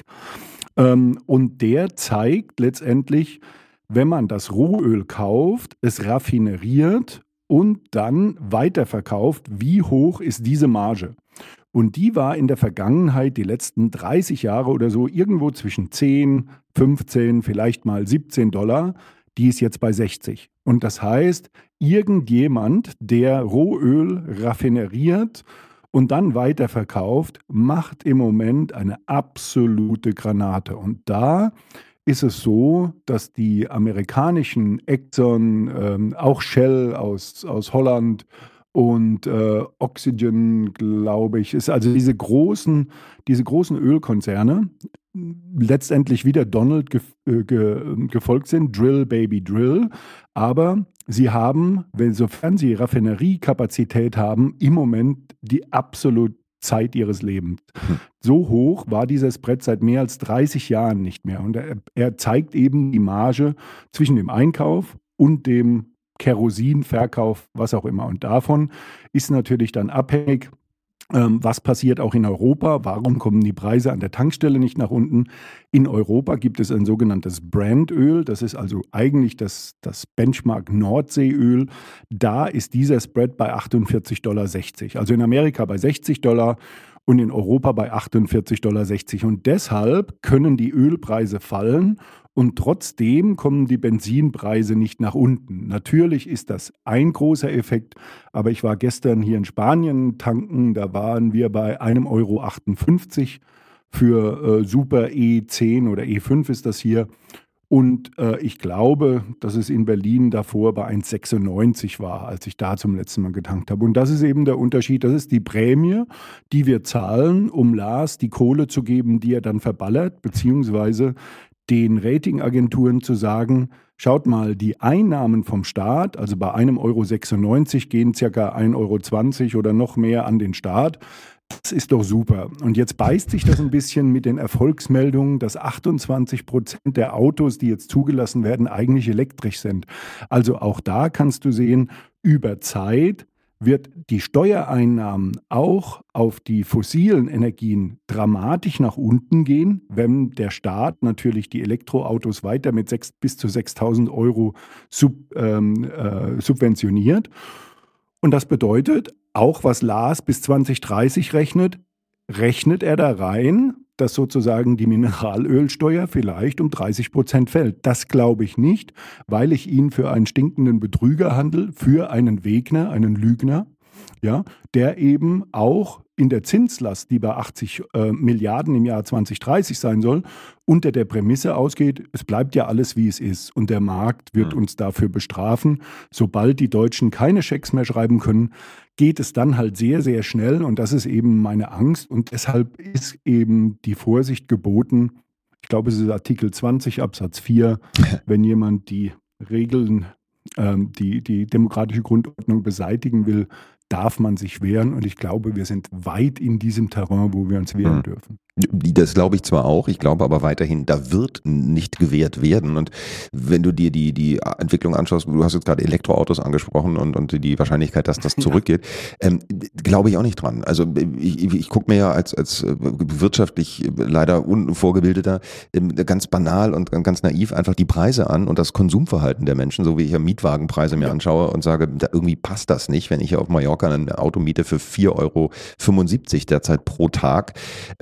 Ähm, und der zeigt letztendlich, wenn man das Rohöl kauft, es raffineriert und dann weiterverkauft, wie hoch ist diese Marge? Und die war in der Vergangenheit, die letzten dreißig Jahre oder so, irgendwo zwischen zehn, fünfzehn, vielleicht mal siebzehn Dollar. Die ist jetzt bei sechzig. Und das heißt, irgendjemand, der Rohöl raffineriert und dann weiterverkauft, macht im Moment eine absolute Granate. Und da ist es so, dass die amerikanischen Exxon, ähm, auch Shell aus, aus Holland und äh, Oxygen, glaube ich, ist also diese großen, diese großen Ölkonzerne letztendlich wieder Donald ge, äh, ge, gefolgt sind, Drill, Baby, Drill. Aber sie haben, wenn, sofern sie Raffineriekapazität haben, im Moment die absolut Zeit ihres Lebens. So hoch war dieser Spread seit mehr als dreißig Jahren nicht mehr. Und er, er zeigt eben die Marge zwischen dem Einkauf und dem Kerosinverkauf, was auch immer. Und davon ist natürlich dann abhängig, ähm, was passiert auch in Europa. Warum kommen die Preise an der Tankstelle nicht nach unten? In Europa gibt es ein sogenanntes Brandöl. Das ist also eigentlich das, das Benchmark Nordseeöl. Da ist dieser Spread bei achtundvierzig Komma sechzig Dollar. Also in Amerika bei sechzig Dollar und in Europa bei achtundvierzig Komma sechzig Dollar. Und deshalb können die Ölpreise fallen. Und trotzdem kommen die Benzinpreise nicht nach unten. Natürlich ist das ein großer Effekt, aber ich war gestern hier in Spanien tanken, da waren wir bei einem Euro achtundfünfzig für äh, Super E zehn oder E fünf ist das hier. Und äh, ich glaube, dass es in Berlin davor bei eins Komma sechsundneunzig war, als ich da zum letzten Mal getankt habe. Und das ist eben der Unterschied. Das ist die Prämie, die wir zahlen, um Lars die Kohle zu geben, die er dann verballert, beziehungsweise den Ratingagenturen zu sagen, schaut mal, die Einnahmen vom Staat, also bei einem Euro sechsundneunzig gehen ca. ein Euro zwanzig oder noch mehr an den Staat. Das ist doch super. Und jetzt beißt sich das ein bisschen mit den Erfolgsmeldungen, dass achtundzwanzig Prozent der Autos, die jetzt zugelassen werden, eigentlich elektrisch sind. Also auch da kannst du sehen, über Zeit wird die Steuereinnahmen auch auf die fossilen Energien dramatisch nach unten gehen, wenn der Staat natürlich die Elektroautos weiter mit sechs bis zu sechstausend Euro sub, ähm, äh, subventioniert. Und das bedeutet, auch was Lars bis zwanzig dreißig rechnet, rechnet er da rein, dass sozusagen die Mineralölsteuer vielleicht um dreißig Prozent fällt. Das glaube ich nicht, weil ich ihn für einen stinkenden Betrüger handle, für einen Wegner, einen Lügner, ja, der eben auch in der Zinslast, die bei achtzig äh, Milliarden im Jahr zwanzig dreißig sein soll, unter der Prämisse ausgeht, es bleibt ja alles, wie es ist. Und der Markt wird mhm. uns dafür bestrafen. Sobald die Deutschen keine Schecks mehr schreiben können, geht es dann halt sehr, sehr schnell. Und das ist eben meine Angst. Und deshalb ist eben die Vorsicht geboten. Ich glaube, es ist Artikel zwanzig Absatz vier, wenn jemand die Regeln, ähm, die, die demokratische Grundordnung beseitigen will, darf man sich wehren. Und ich glaube, wir sind weit in diesem Terrain, wo wir uns wehren hm. dürfen. Das glaube ich zwar auch, ich glaube aber weiterhin, da wird nicht gewehrt werden. Und wenn du dir die, die Entwicklung anschaust, du hast jetzt gerade Elektroautos angesprochen und, und die Wahrscheinlichkeit, dass das zurückgeht, ja. ähm, glaube ich auch nicht dran. Also ich, ich, ich gucke mir ja als, als wirtschaftlich leider unvorgebildeter ähm, ganz banal und ganz naiv einfach die Preise an und das Konsumverhalten der Menschen, so wie ich ja Mietwagenpreise mir ja. anschaue und sage, da irgendwie passt das nicht, wenn ich hier auf Mallorca ein Auto miete für vier Euro fünfundsiebzig derzeit pro Tag. Ähm,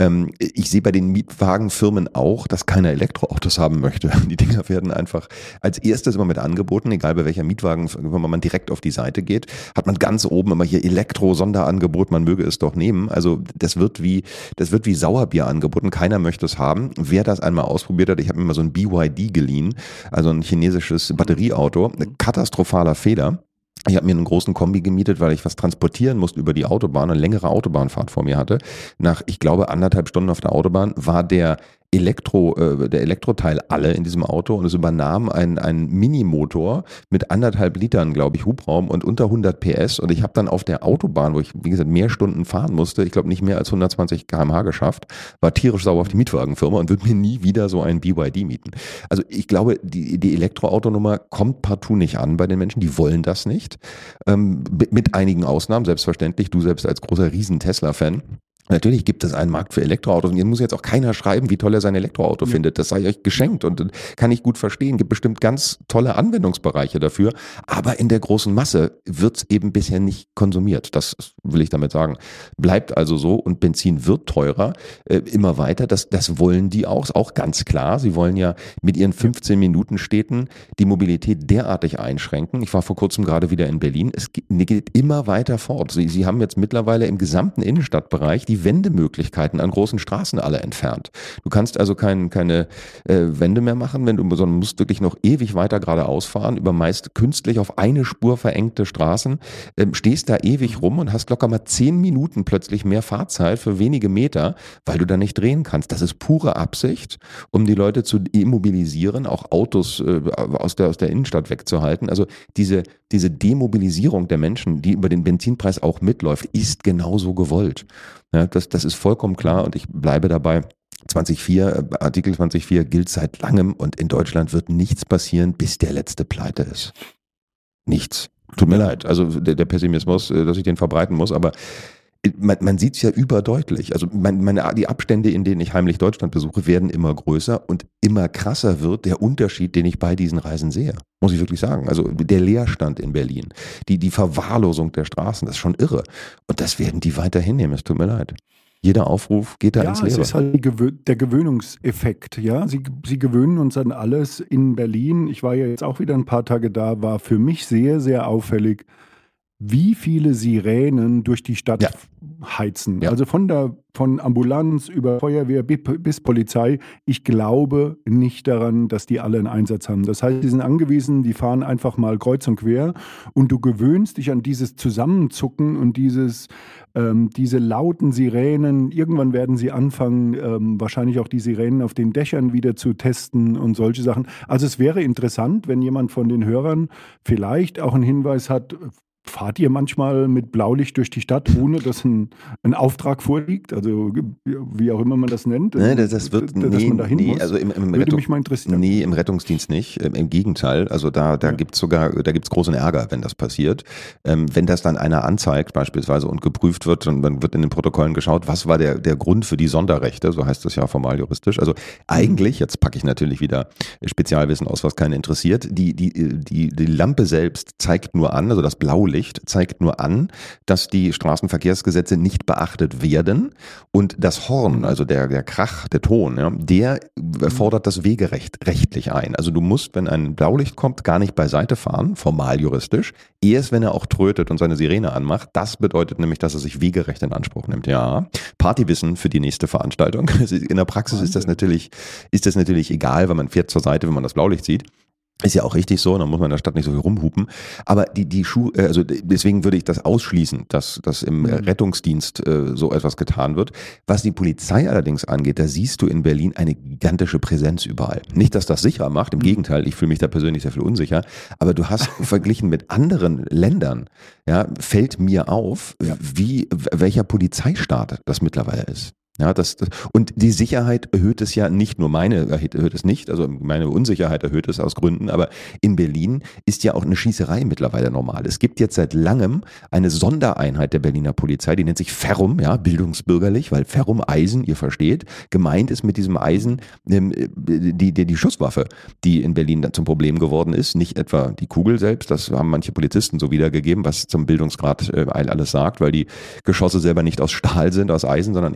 ich sehe bei den Mietwagenfirmen auch, dass keiner Elektroautos haben möchte. Die Dinger werden einfach als erstes immer mit angeboten, egal bei welcher Mietwagenfirma man direkt auf die Seite geht, hat man ganz oben immer hier Elektro-Sonderangebot, man möge es doch nehmen. Also das wird wie, das wird wie Sauerbier angeboten, keiner möchte es haben. Wer das einmal ausprobiert hat, ich habe mir mal so ein B Y D geliehen, also ein chinesisches Batterieauto, katastrophaler Fehler. Ich habe mir einen großen Kombi gemietet, weil ich was transportieren musste über die Autobahn, eine längere Autobahnfahrt vor mir hatte. Nach, ich glaube, anderthalb Stunden auf der Autobahn war der Elektro, äh, der Elektroteil alle in diesem Auto und es übernahm ein, ein Minimotor mit anderthalb Litern, glaube ich, Hubraum und unter hundert P S und ich habe dann auf der Autobahn, wo ich, wie gesagt, mehr Stunden fahren musste, ich glaube nicht mehr als hundertzwanzig Kilometer pro Stunde geschafft, war tierisch sauer auf die Mietwagenfirma und würde mir nie wieder so ein B Y D mieten. Also ich glaube, die, die Elektroautonummer kommt partout nicht an bei den Menschen, die wollen das nicht. Ähm, mit einigen Ausnahmen, selbstverständlich, du selbst als großer Riesen-Tesla-Fan. Natürlich gibt es einen Markt für Elektroautos und hier muss jetzt auch keiner schreiben, wie toll er sein Elektroauto ja. findet. Das sei euch geschenkt und kann ich gut verstehen. Gibt bestimmt ganz tolle Anwendungsbereiche dafür. Aber in der großen Masse wird es eben bisher nicht konsumiert. Das will ich damit sagen. Bleibt also so und Benzin wird teurer, äh, immer weiter. Das, das wollen die auch, ist auch ganz klar. Sie wollen ja mit ihren fünfzehn-Minuten-Städten die Mobilität derartig einschränken. Ich war vor kurzem gerade wieder in Berlin. Es geht immer weiter fort. Sie, sie haben jetzt mittlerweile im gesamten Innenstadtbereich die die Wendemöglichkeiten an großen Straßen alle entfernt. Du kannst also kein, keine äh, Wende mehr machen, wenn du, sondern musst wirklich noch ewig weiter geradeaus fahren, über meist künstlich auf eine Spur verengte Straßen, ähm, stehst da ewig rum und hast locker mal zehn Minuten plötzlich mehr Fahrzeit für wenige Meter, weil du da nicht drehen kannst. Das ist pure Absicht, um die Leute zu immobilisieren, auch Autos äh, aus der, aus der Innenstadt wegzuhalten. Also diese, diese Demobilisierung der Menschen, die über den Benzinpreis auch mitläuft, ist genauso gewollt. Ja, das, das ist vollkommen klar und ich bleibe dabei. zwanzig vier, Artikel zwanzig vier gilt seit langem und in Deutschland wird nichts passieren, bis der letzte pleite ist. Nichts. Tut mir leid. Also der, der Pessimismus, dass ich den verbreiten muss, aber man, man sieht es ja überdeutlich. Also meine, meine, die Abstände, in denen ich heimlich Deutschland besuche, werden immer größer und immer krasser wird der Unterschied, den ich bei diesen Reisen sehe. Muss ich wirklich sagen. Also der Leerstand in Berlin, die, die Verwahrlosung der Straßen, das ist schon irre. Und das werden die weiter hinnehmen, es tut mir leid. Jeder Aufruf geht da ja, ins Leere. Ja, es ist halt die Gewö- der Gewöhnungseffekt. Ja, sie, sie gewöhnen uns an alles. In Berlin, ich war ja jetzt auch wieder ein paar Tage da, war für mich sehr, sehr auffällig, wie viele Sirenen durch die Stadt ja. heizen. Ja. Also von der von Ambulanz über Feuerwehr bis Polizei. Ich glaube nicht daran, dass die alle einen Einsatz haben. Das heißt, die sind angewiesen, die fahren einfach mal kreuz und quer und du gewöhnst dich an dieses Zusammenzucken und dieses ähm, diese lauten Sirenen. Irgendwann werden sie anfangen, ähm, wahrscheinlich auch die Sirenen auf den Dächern wieder zu testen und solche Sachen. Also es wäre interessant, wenn jemand von den Hörern vielleicht auch einen Hinweis hat. Fahrt ihr manchmal mit Blaulicht durch die Stadt, ohne dass ein, ein Auftrag vorliegt? Also wie auch immer man das nennt. Nee, das, das wird, dass nee, man dahin nee, muss. Also im, im Würde Rettung, mich mal interessieren. Nee, im Rettungsdienst nicht. Im Gegenteil. Also da, da ja. gibt es sogar, da gibt es großen Ärger, wenn das passiert. Ähm, wenn das dann einer anzeigt beispielsweise und geprüft wird, und dann wird in den Protokollen geschaut, was war der, der Grund für die Sonderrechte, so heißt das ja formal juristisch. Also eigentlich, jetzt packe ich natürlich wieder Spezialwissen aus, was keinen interessiert, die, die, die, die Lampe selbst zeigt nur an, also das Blaulicht zeigt nur an, dass die Straßenverkehrsgesetze nicht beachtet werden und das Horn, also der, der Krach, der Ton, ja, der fordert das Wegerecht rechtlich ein. Also du musst, wenn ein Blaulicht kommt, gar nicht beiseite fahren, formal juristisch, erst wenn er auch trötet und seine Sirene anmacht. Das bedeutet nämlich, dass er sich Wegerecht in Anspruch nimmt. Ja, Partywissen für die nächste Veranstaltung. In der Praxis ist das natürlich, ist das natürlich egal, weil man fährt zur Seite, wenn man das Blaulicht sieht. Ist ja auch richtig so, dann muss man in der Stadt nicht so viel rumhupen. Aber die, die Schuhe, also deswegen würde ich das ausschließen, dass, dass im Rettungsdienst äh, so etwas getan wird. Was die Polizei allerdings angeht, da siehst du in Berlin eine gigantische Präsenz überall. Nicht, dass das sicherer macht, im Gegenteil, ich fühle mich da persönlich sehr viel unsicher. Aber du hast verglichen mit anderen Ländern, ja, fällt mir auf, ja. wie, welcher Polizeistaat das mittlerweile ist. Ja, das, das, und die Sicherheit erhöht es ja nicht nur meine, erhöht es nicht, also meine Unsicherheit erhöht es aus Gründen, aber in Berlin ist ja auch eine Schießerei mittlerweile normal. Es gibt jetzt seit langem eine Sondereinheit der Berliner Polizei, die nennt sich Ferrum, ja, bildungsbürgerlich, weil Ferrum Eisen, ihr versteht, gemeint ist mit diesem Eisen ähm, die, die, die Schusswaffe, die in Berlin dann zum Problem geworden ist, nicht etwa die Kugel selbst, das haben manche Polizisten so wiedergegeben, was zum Bildungsgrad äh, alles sagt, weil die Geschosse selber nicht aus Stahl sind, aus Eisen, sondern eher aus Blei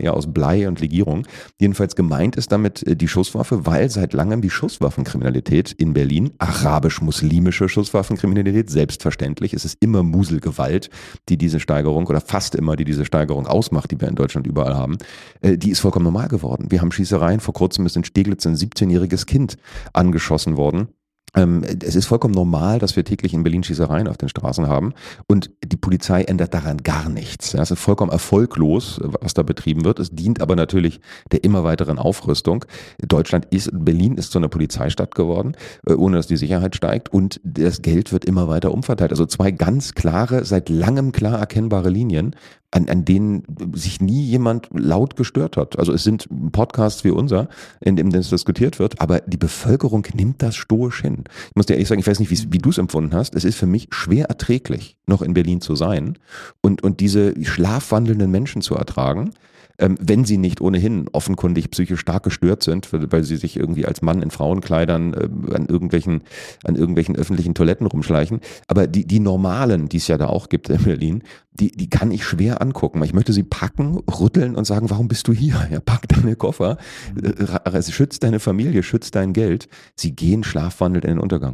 Polizei und Legierung. Jedenfalls gemeint ist damit die Schusswaffe, weil seit langem die Schusswaffenkriminalität in Berlin, arabisch-muslimische Schusswaffenkriminalität, selbstverständlich, es ist immer Muselgewalt, die diese Steigerung oder fast immer, die diese Steigerung ausmacht, die wir in Deutschland überall haben, die ist vollkommen normal geworden. Wir haben Schießereien, vor kurzem ist in Steglitz ein siebzehnjähriges Kind angeschossen worden. Ähm, es ist vollkommen normal, dass wir täglich in Berlin Schießereien auf den Straßen haben und die Polizei ändert daran gar nichts. Ja, es ist vollkommen erfolglos, was da betrieben wird. Es dient aber natürlich der immer weiteren Aufrüstung. Deutschland ist, Berlin ist zu einer Polizeistadt geworden, ohne dass die Sicherheit steigt und das Geld wird immer weiter umverteilt. Also zwei ganz klare, seit langem klar erkennbare Linien, an, an denen sich nie jemand laut gestört hat. Also es sind Podcasts wie unser, in dem das diskutiert wird, aber die Bevölkerung nimmt das stoisch hin. Ich muss dir ehrlich sagen, ich weiß nicht, wie, wie du es empfunden hast. Es ist für mich schwer erträglich, noch in Berlin zu sein und, und diese schlafwandelnden Menschen zu ertragen, ähm, wenn sie nicht ohnehin offenkundig psychisch stark gestört sind, weil sie sich irgendwie als Mann in Frauenkleidern äh, an irgendwelchen, an irgendwelchen öffentlichen Toiletten rumschleichen. Aber die, die Normalen, die es ja da auch gibt in Berlin, die, die kann ich schwer angucken. Ich möchte sie packen, rütteln und sagen, warum bist du hier? Ja, pack deine Koffer, äh, schütz deine Familie, schütz dein Geld. Sie gehen schlafwandelnd in den Untergang.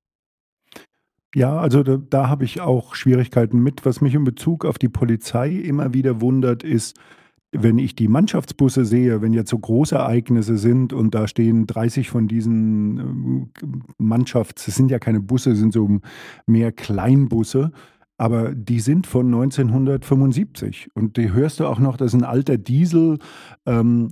Ja, also da, da habe ich auch Schwierigkeiten mit. Was mich in Bezug auf die Polizei immer wieder wundert, ist, wenn ich die Mannschaftsbusse sehe, wenn jetzt so Großereignisse sind und da stehen dreißig von diesen Mannschafts, es sind ja keine Busse, es sind so mehr Kleinbusse, aber die sind von neunzehnhundertfünfundsiebzig und die hörst du auch noch, das ist ein alter Diesel. Ähm,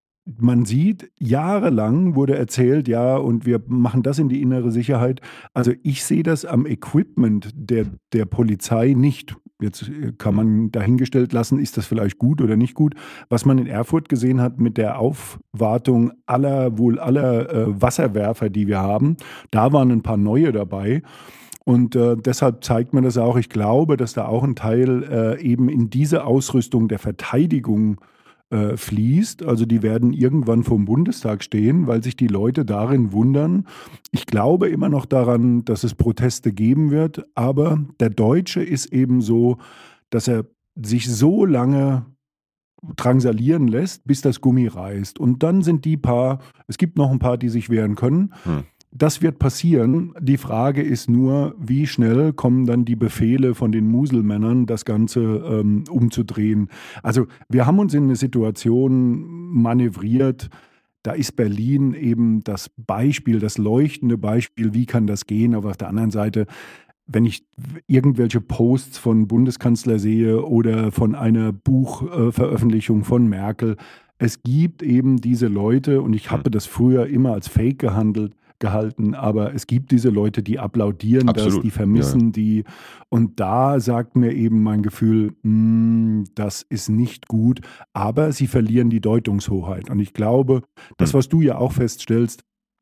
man sieht, jahrelang wurde erzählt, ja, und wir machen das in die innere Sicherheit. Also ich sehe das am Equipment der, der Polizei nicht. Jetzt kann man dahingestellt lassen, ist das vielleicht gut oder nicht gut. Was man in Erfurt gesehen hat mit der Aufwartung aller, wohl aller äh, Wasserwerfer, die wir haben, da waren ein paar neue dabei. Und äh, deshalb zeigt man das auch. Ich glaube, dass da auch ein Teil äh, eben in diese Ausrüstung der Verteidigung äh, fließt. Also die werden irgendwann vor dem Bundestag stehen, weil sich die Leute darin wundern. Ich glaube immer noch daran, dass es Proteste geben wird. Aber der Deutsche ist eben so, dass er sich so lange drangsalieren lässt, bis das Gummi reißt. Und dann sind die paar, es gibt noch ein paar, die sich wehren können. Hm. Das wird passieren. Die Frage ist nur, wie schnell kommen dann die Befehle von den Muselmännern, das Ganze ähm, umzudrehen. Also wir haben uns in eine Situation manövriert, da ist Berlin eben das Beispiel, das leuchtende Beispiel, wie kann das gehen. Aber auf der anderen Seite, wenn ich irgendwelche Posts von Bundeskanzler sehe oder von einer Buchveröffentlichung äh, von Merkel, es gibt eben diese Leute, und ich habe das früher immer als Fake gehandelt, gehalten, aber es gibt diese Leute, die applaudieren Absolut. das, die vermissen ja. die, und da sagt mir eben mein Gefühl, mh, das ist nicht gut, aber sie verlieren die Deutungshoheit, und ich glaube, das, was du ja auch feststellst,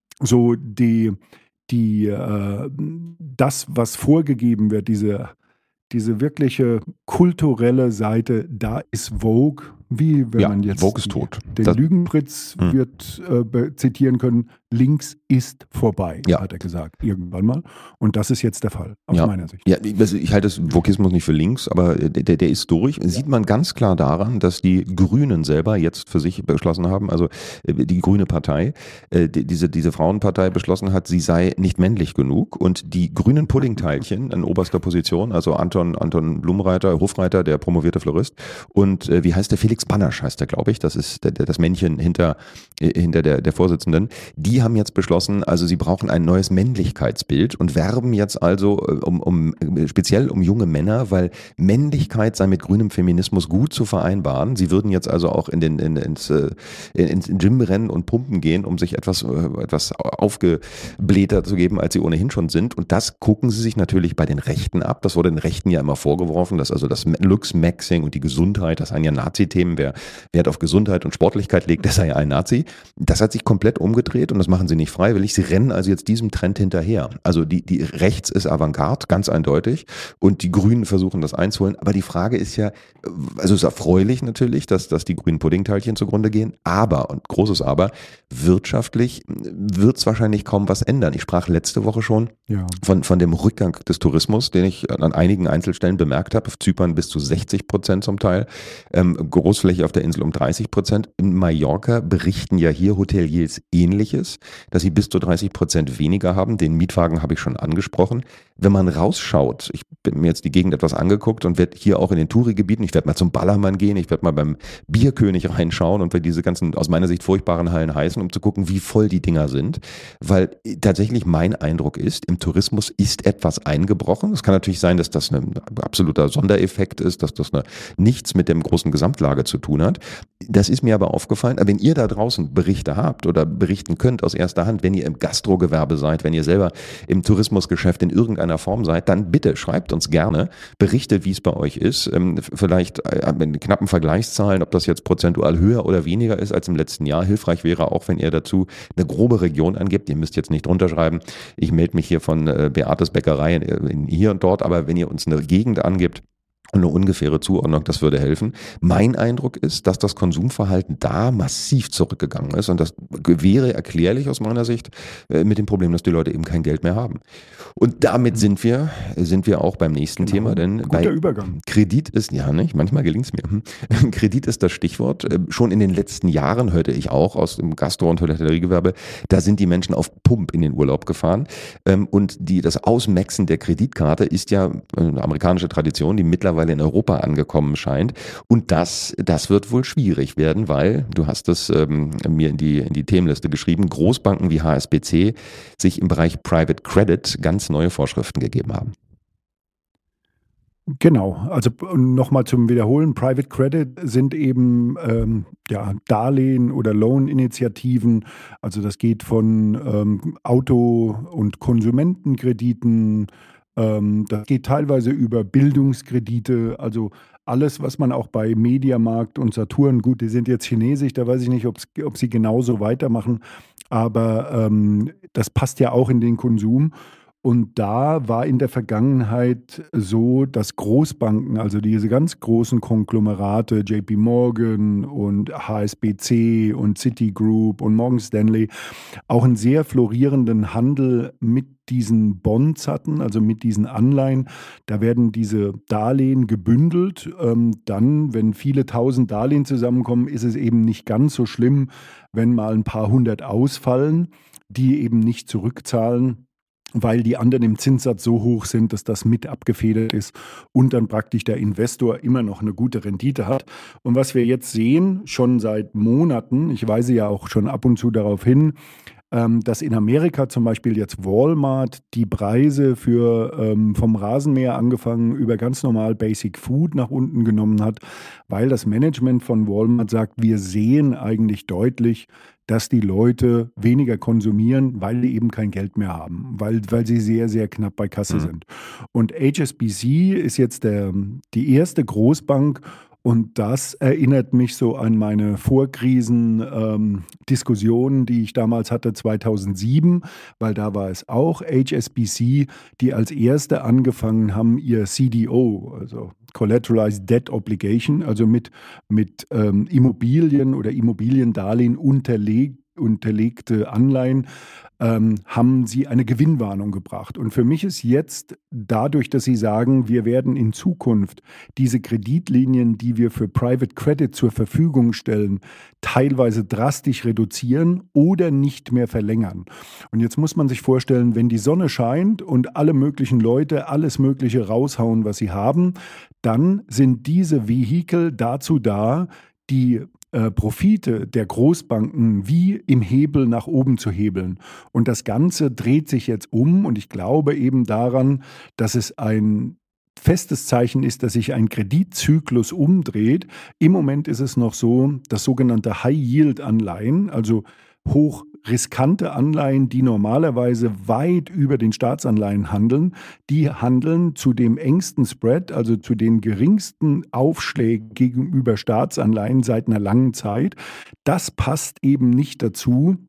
so die, die äh, das, was vorgegeben wird, diese, diese wirkliche kulturelle Seite, da ist Vogue, wie wenn ja, man jetzt Vogue ist tot. den Das, Lügenpritz hm. wird äh, zitieren können, links ist vorbei, Ja. hat er gesagt, irgendwann mal. Und das ist jetzt der Fall, aus Ja. meiner Sicht. Ja, ich, also ich halte das Vokismus nicht für links, aber der, der ist durch. Sieht man ganz klar daran, dass die Grünen selber jetzt für sich beschlossen haben, also die Grüne Partei, die, diese, diese Frauenpartei beschlossen hat, sie sei nicht männlich genug, und die grünen Puddingteilchen in oberster Position, also Anton, Anton Blumreiter, Hofreiter, der promovierte Florist, und äh, wie heißt der, Felix Banasch heißt der, glaube ich, das ist der, der, das Männchen hinter, äh, hinter der, der Vorsitzenden, die haben jetzt beschlossen, also sie brauchen ein neues Männlichkeitsbild und werben jetzt also um, um speziell um junge Männer, weil Männlichkeit sei mit grünem Feminismus gut zu vereinbaren. Sie würden jetzt also auch in den in, ins, ins Gym rennen und pumpen gehen, um sich etwas, etwas aufgeblähter zu geben, als sie ohnehin schon sind. Und das gucken sie sich natürlich bei den Rechten ab. Das wurde den Rechten ja immer vorgeworfen, dass also das Looks-Maxing und die Gesundheit, das seien ja Nazi-Themen. Wer Wert auf Gesundheit und Sportlichkeit legt, der sei ja ein Nazi. Das hat sich komplett umgedreht, und das machen sie nicht freiwillig. Sie rennen also jetzt diesem Trend hinterher. Also die, die rechts ist Avantgarde, ganz eindeutig. Und die Grünen versuchen das einzuholen. Aber die Frage ist ja, also es ist erfreulich natürlich, dass, dass die grünen Puddingteilchen zugrunde gehen. Aber, und großes Aber, wirtschaftlich wird es wahrscheinlich kaum was ändern. Ich sprach letzte Woche schon ja. von, von dem Rückgang des Tourismus, den ich an einigen Einzelstellen bemerkt habe. Auf Zypern bis zu sechzig Prozent zum Teil. Ähm, Großfläche auf der Insel um dreißig Prozent. In Mallorca berichten ja hier Hoteliers Ähnliches, dass sie bis zu dreißig Prozent weniger haben. Den Mietwagen habe ich schon angesprochen. Wenn man rausschaut, ich bin mir jetzt die Gegend etwas angeguckt und werde hier auch in den Touri-Gebieten, ich werde mal zum Ballermann gehen, ich werde mal beim Bierkönig reinschauen und werde diese ganzen aus meiner Sicht furchtbaren Hallen heißen, um zu gucken, wie voll die Dinger sind. Weil tatsächlich mein Eindruck ist, im Tourismus ist etwas eingebrochen. Es kann natürlich sein, dass das ein absoluter Sondereffekt ist, dass das eine, nichts mit dem großen Gesamtlage zu tun hat. Das ist mir aber aufgefallen. Aber wenn ihr da draußen Berichte habt oder berichten könnt aus erster Hand, wenn ihr im Gastrogewerbe seid, wenn ihr selber im Tourismusgeschäft in irgendeiner Form seid, dann bitte schreibt uns gerne, berichtet, wie es bei euch ist. Vielleicht in knappen Vergleichszahlen, ob das jetzt prozentual höher oder weniger ist als im letzten Jahr. Hilfreich wäre auch, wenn ihr dazu eine grobe Region angebt. Ihr müsst jetzt nicht drunter schreiben, ich melde mich hier von Beates Bäckerei hier und dort, aber wenn ihr uns eine Gegend angibt, eine ungefähre Zuordnung, das würde helfen. Mein Eindruck ist, dass das Konsumverhalten da massiv zurückgegangen ist und das wäre erklärlich aus meiner Sicht mit dem Problem, dass die Leute eben kein Geld mehr haben. Und damit sind wir, sind wir auch beim nächsten genau. Thema, denn Guter bei Übergang. Kredit ist, ja nicht, manchmal gelingt es mir. Kredit ist das Stichwort. Schon in den letzten Jahren hörte ich auch aus dem Gastro- und Hotelleriegewerbe, da sind die Menschen auf Pump in den Urlaub gefahren und die, das Ausmaxen der Kreditkarte ist ja eine amerikanische Tradition, die mittlerweile in Europa angekommen scheint. Und das, das wird wohl schwierig werden, weil, du hast es ähm, mir in die, in die Themenliste geschrieben, Großbanken wie H S B C sich im Bereich Private Credit ganz neue Vorschriften gegeben haben. Genau, also nochmal zum Wiederholen, Private Credit sind eben ähm, ja, Darlehen oder Loan-Initiativen, also das geht von ähm, Auto- und Konsumentenkrediten, ähm, das geht teilweise über Bildungskredite, also alles, was man auch bei Mediamarkt und Saturn, gut, die sind jetzt chinesisch, da weiß ich nicht, ob sie genauso weitermachen, aber ähm, das passt ja auch in den Konsum. Und da war in der Vergangenheit so, dass Großbanken, also diese ganz großen Konglomerate, J P Morgan und H S B C und Citigroup und Morgan Stanley, auch einen sehr florierenden Handel mit diesen Bonds hatten, also mit diesen Anleihen. Da werden diese Darlehen gebündelt. Ähm, dann, wenn viele tausend Darlehen zusammenkommen, ist es eben nicht ganz so schlimm, wenn mal ein paar hundert ausfallen, die eben nicht zurückzahlen, weil die anderen im Zinssatz so hoch sind, dass das mit abgefedert ist und dann praktisch der Investor immer noch eine gute Rendite hat. Und was wir jetzt sehen, schon seit Monaten, ich weise ja auch schon ab und zu darauf hin, dass in Amerika zum Beispiel jetzt Walmart die Preise für ähm, vom Rasenmäher angefangen über ganz normal Basic Food nach unten genommen hat, weil das Management von Walmart sagt, wir sehen eigentlich deutlich, dass die Leute weniger konsumieren, weil die eben kein Geld mehr haben, weil, weil sie sehr, sehr knapp bei Kasse mhm. sind. Und H S B C ist jetzt der, die erste Großbank. Und das erinnert mich so an meine Vorkrisen-Diskussionen, ähm, die ich damals hatte, zweitausendsieben, weil da war es auch H S B C, die als erste angefangen haben, ihr C D O, also Collateralized Debt Obligation, also mit, mit ähm, Immobilien oder Immobiliendarlehen unterlegt, unterlegte Anleihen, ähm, haben sie eine Gewinnwarnung gebracht. Und für mich ist jetzt dadurch, dass sie sagen, wir werden in Zukunft diese Kreditlinien, die wir für Private Credit zur Verfügung stellen, teilweise drastisch reduzieren oder nicht mehr verlängern. Und jetzt muss man sich vorstellen, wenn die Sonne scheint und alle möglichen Leute alles Mögliche raushauen, was sie haben, dann sind diese Vehikel dazu da, die Profite der Großbanken wie im Hebel nach oben zu hebeln. Und das Ganze dreht sich jetzt um und ich glaube eben daran, dass es ein festes Zeichen ist, dass sich ein Kreditzyklus umdreht. Im Moment ist es noch so, dass sogenannte High-Yield-Anleihen, also hoch riskante Anleihen, die normalerweise weit über den Staatsanleihen handeln, die handeln zu dem engsten Spread, also zu den geringsten Aufschlägen gegenüber Staatsanleihen seit einer langen Zeit. Das passt eben nicht dazu,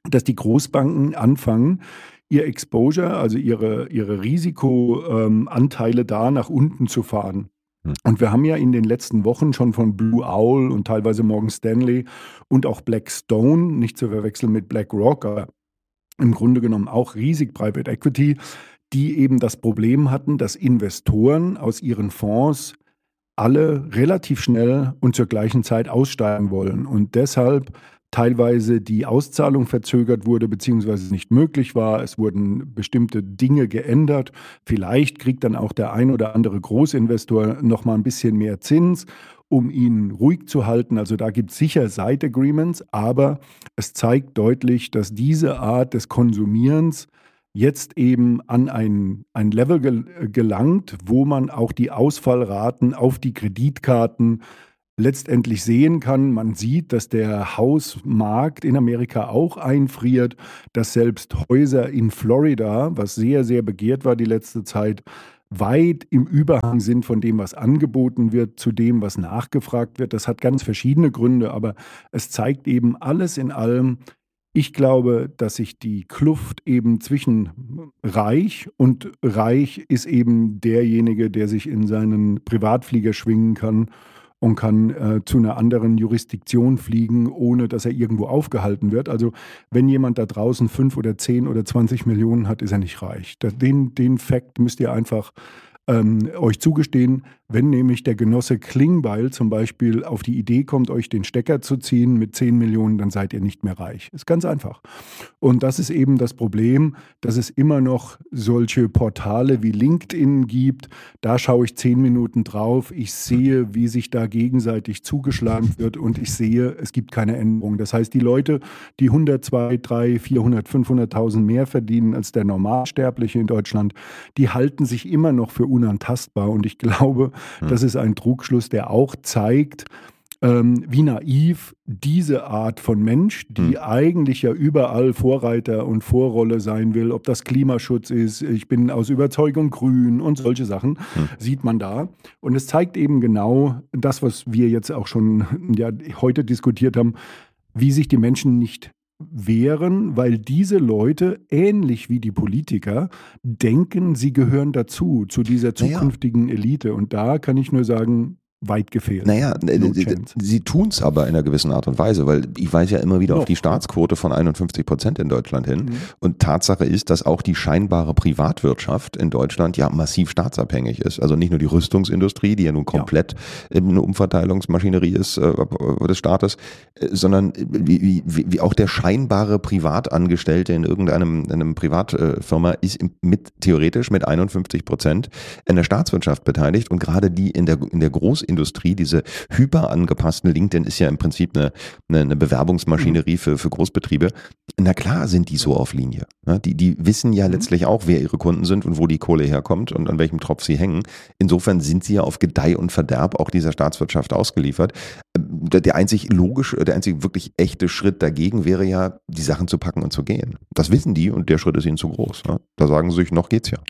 dass die Großbanken anfangen, ihr Exposure, also ihre, ihre Risikoanteile ähm, da nach unten zu fahren. Hm. Und wir haben ja in den letzten Wochen schon von Blue Owl und teilweise Morgan Stanley und auch Blackstone, nicht zu verwechseln mit BlackRock, aber im Grunde genommen auch riesig Private Equity, die eben das Problem hatten, dass Investoren aus ihren Fonds alle relativ schnell und zur gleichen Zeit aussteigen wollen und deshalb teilweise die Auszahlung verzögert wurde beziehungsweise nicht möglich war. Es wurden bestimmte Dinge geändert. Vielleicht kriegt dann auch der ein oder andere Großinvestor noch mal ein bisschen mehr Zins, um ihn ruhig zu halten. Also da gibt es sicher Side Agreements, aber es zeigt deutlich, dass diese Art des Konsumierens jetzt eben an ein, ein Level gel- gelangt, wo man auch die Ausfallraten auf die Kreditkarten letztendlich sehen kann. Man sieht, dass der Hausmarkt in Amerika auch einfriert, dass selbst Häuser in Florida, was sehr, sehr begehrt war die letzte Zeit, weit im Überhang sind von dem, was angeboten wird, zu dem, was nachgefragt wird. Das hat ganz verschiedene Gründe, aber es zeigt eben alles in allem. Ich glaube, dass sich die Kluft eben zwischen reich und reich ist eben derjenige, der sich in seinen Privatflieger schwingen kann und kann äh, zu einer anderen Jurisdiktion fliegen, ohne dass er irgendwo aufgehalten wird. Also wenn jemand da draußen fünf oder zehn oder zwanzig Millionen hat, ist er nicht reich. Das, den, den Fakt müsst ihr einfach ähm, euch zugestehen. Wenn nämlich der Genosse Klingbeil zum Beispiel auf die Idee kommt, euch den Stecker zu ziehen mit zehn Millionen, dann seid ihr nicht mehr reich. Ist ganz einfach. Und das ist eben das Problem, dass es immer noch solche Portale wie LinkedIn gibt. Da schaue ich zehn Minuten drauf. Ich sehe, wie sich da gegenseitig zugeschlagen wird und ich sehe, es gibt keine Änderung. Das heißt, die Leute, die hundert, zweihundert, dreihundert, vierhundert, fünfhunderttausend mehr verdienen als der Normalsterbliche in Deutschland, die halten sich immer noch für unantastbar. Und ich glaube, das ist ein Trugschluss, der auch zeigt, ähm, wie naiv diese Art von Mensch, die hm. eigentlich ja überall Vorreiter und Vorrolle sein will, ob das Klimaschutz ist, ich bin aus Überzeugung grün und solche Sachen, hm. sieht man da. Und es zeigt eben genau das, was wir jetzt auch schon ja, heute diskutiert haben, wie sich die Menschen nicht wehren, weil diese Leute, ähnlich wie die Politiker, denken, sie gehören dazu, zu dieser zukünftigen naja. Elite. Und da kann ich nur sagen, weit gefehlt. Naja, no sie tun es aber in einer gewissen Art und Weise, weil ich weise ja immer wieder Doch. auf die Staatsquote von einundfünfzig Prozent in Deutschland hin. Mhm. Und Tatsache ist, dass auch die scheinbare Privatwirtschaft in Deutschland ja massiv staatsabhängig ist. Also nicht nur die Rüstungsindustrie, die ja nun komplett ja. eine Umverteilungsmaschinerie ist äh, des Staates, äh, sondern wie, wie, wie auch der scheinbare Privatangestellte in irgendeinem in einem Privatfirma äh, ist mit theoretisch mit einundfünfzig Prozent in der Staatswirtschaft beteiligt und gerade die in der, in der Großindustrie Industrie, diese hyper angepassten, LinkedIn ist ja im Prinzip eine, eine, eine Bewerbungsmaschinerie für, für Großbetriebe. Na klar sind die so auf Linie. Ja, die, die wissen ja letztlich auch, wer ihre Kunden sind und wo die Kohle herkommt und an welchem Tropf sie hängen. Insofern sind sie ja auf Gedeih und Verderb auch dieser Staatswirtschaft ausgeliefert. Der, der einzig logisch, der einzig wirklich echte Schritt dagegen wäre ja, die Sachen zu packen und zu gehen. Das wissen die und der Schritt ist ihnen zu groß. Ja. Da sagen sie sich, noch geht's ja.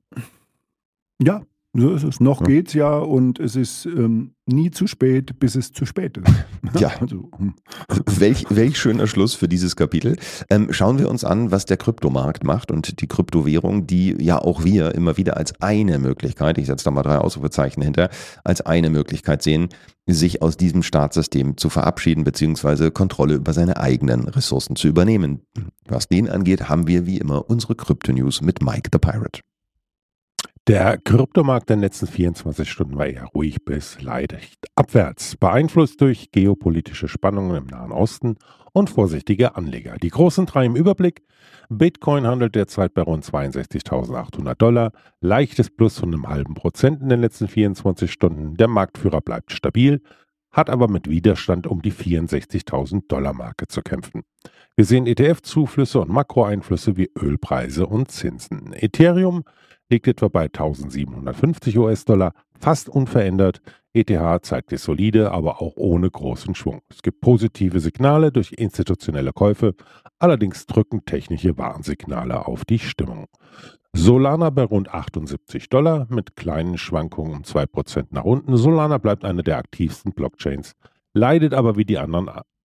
Ja. So ist es. Noch ja. geht's ja und es ist ähm, nie zu spät, bis es zu spät ist. Ja, also, hm. welch, welch schöner Schluss für dieses Kapitel. Ähm, schauen wir uns an, was der Kryptomarkt macht und die Kryptowährung, die ja auch wir immer wieder als eine Möglichkeit, ich setze da mal drei Ausrufezeichen hinter, als eine Möglichkeit sehen, sich aus diesem Staatssystem zu verabschieden bzw. Kontrolle über seine eigenen Ressourcen zu übernehmen. Was den angeht, haben wir wie immer unsere Krypto-News mit Mike the Pirate. Der Kryptomarkt der letzten vierundzwanzig Stunden war eher ruhig bis leicht abwärts, beeinflusst durch geopolitische Spannungen im Nahen Osten und vorsichtige Anleger. Die großen drei im Überblick: Bitcoin handelt derzeit bei rund zweiundsechzigtausendachthundert Dollar, leichtes Plus von einem halben Prozent in den letzten vierundzwanzig Stunden. Der Marktführer bleibt stabil, hat aber mit Widerstand um die vierundsechzigtausend Dollar Marke zu kämpfen. Wir sehen E T F-Zuflüsse und Makroeinflüsse wie Ölpreise und Zinsen. Ethereum liegt etwa bei eintausendsiebenhundertfünfzig US-Dollar, fast unverändert. E T H zeigt es solide, aber auch ohne großen Schwung. Es gibt positive Signale durch institutionelle Käufe, allerdings drücken technische Warnsignale auf die Stimmung. Solana bei rund achtundsiebzig Dollar mit kleinen Schwankungen um zwei Prozent nach unten. Solana bleibt eine der aktivsten Blockchains, leidet aber wie die anderen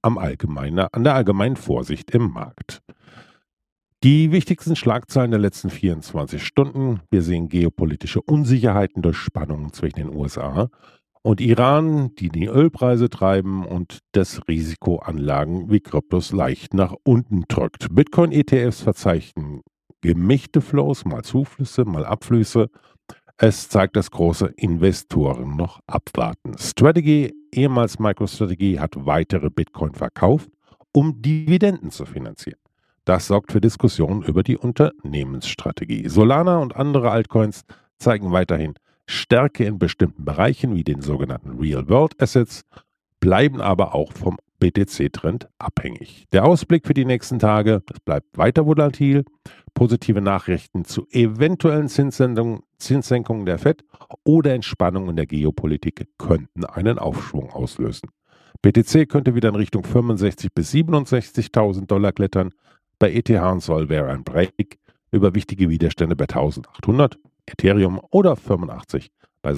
am allgemeinen, an der allgemeinen Vorsicht im Markt. Die wichtigsten Schlagzeilen der letzten vierundzwanzig Stunden. Wir sehen geopolitische Unsicherheiten durch Spannungen zwischen den U S A und Iran, die die Ölpreise treiben und das Risiko Anlagen wie Kryptos leicht nach unten drückt. Bitcoin-E T Fs verzeichnen gemischte Flows, mal Zuflüsse, mal Abflüsse. Es zeigt, dass große Investoren noch abwarten. Strategy, ehemals MicroStrategy, hat weitere Bitcoin verkauft, um Dividenden zu finanzieren. Das sorgt für Diskussionen über die Unternehmensstrategie. Solana und andere Altcoins zeigen weiterhin Stärke in bestimmten Bereichen wie den sogenannten Real-World-Assets, bleiben aber auch vom B T C-Trend abhängig. Der Ausblick für die nächsten Tage, es bleibt weiter volatil. Positive Nachrichten zu eventuellen Zinssenkungen, Zinssenkungen der Fed oder Entspannung in der Geopolitik könnten einen Aufschwung auslösen. B T C könnte wieder in Richtung fünfundsechzigtausend bis siebenundsechzigtausend Dollar klettern. Bei E T H und Sol wäre ein Break über wichtige Widerstände bei eintausendachthundert, Ethereum oder fünfundachtzig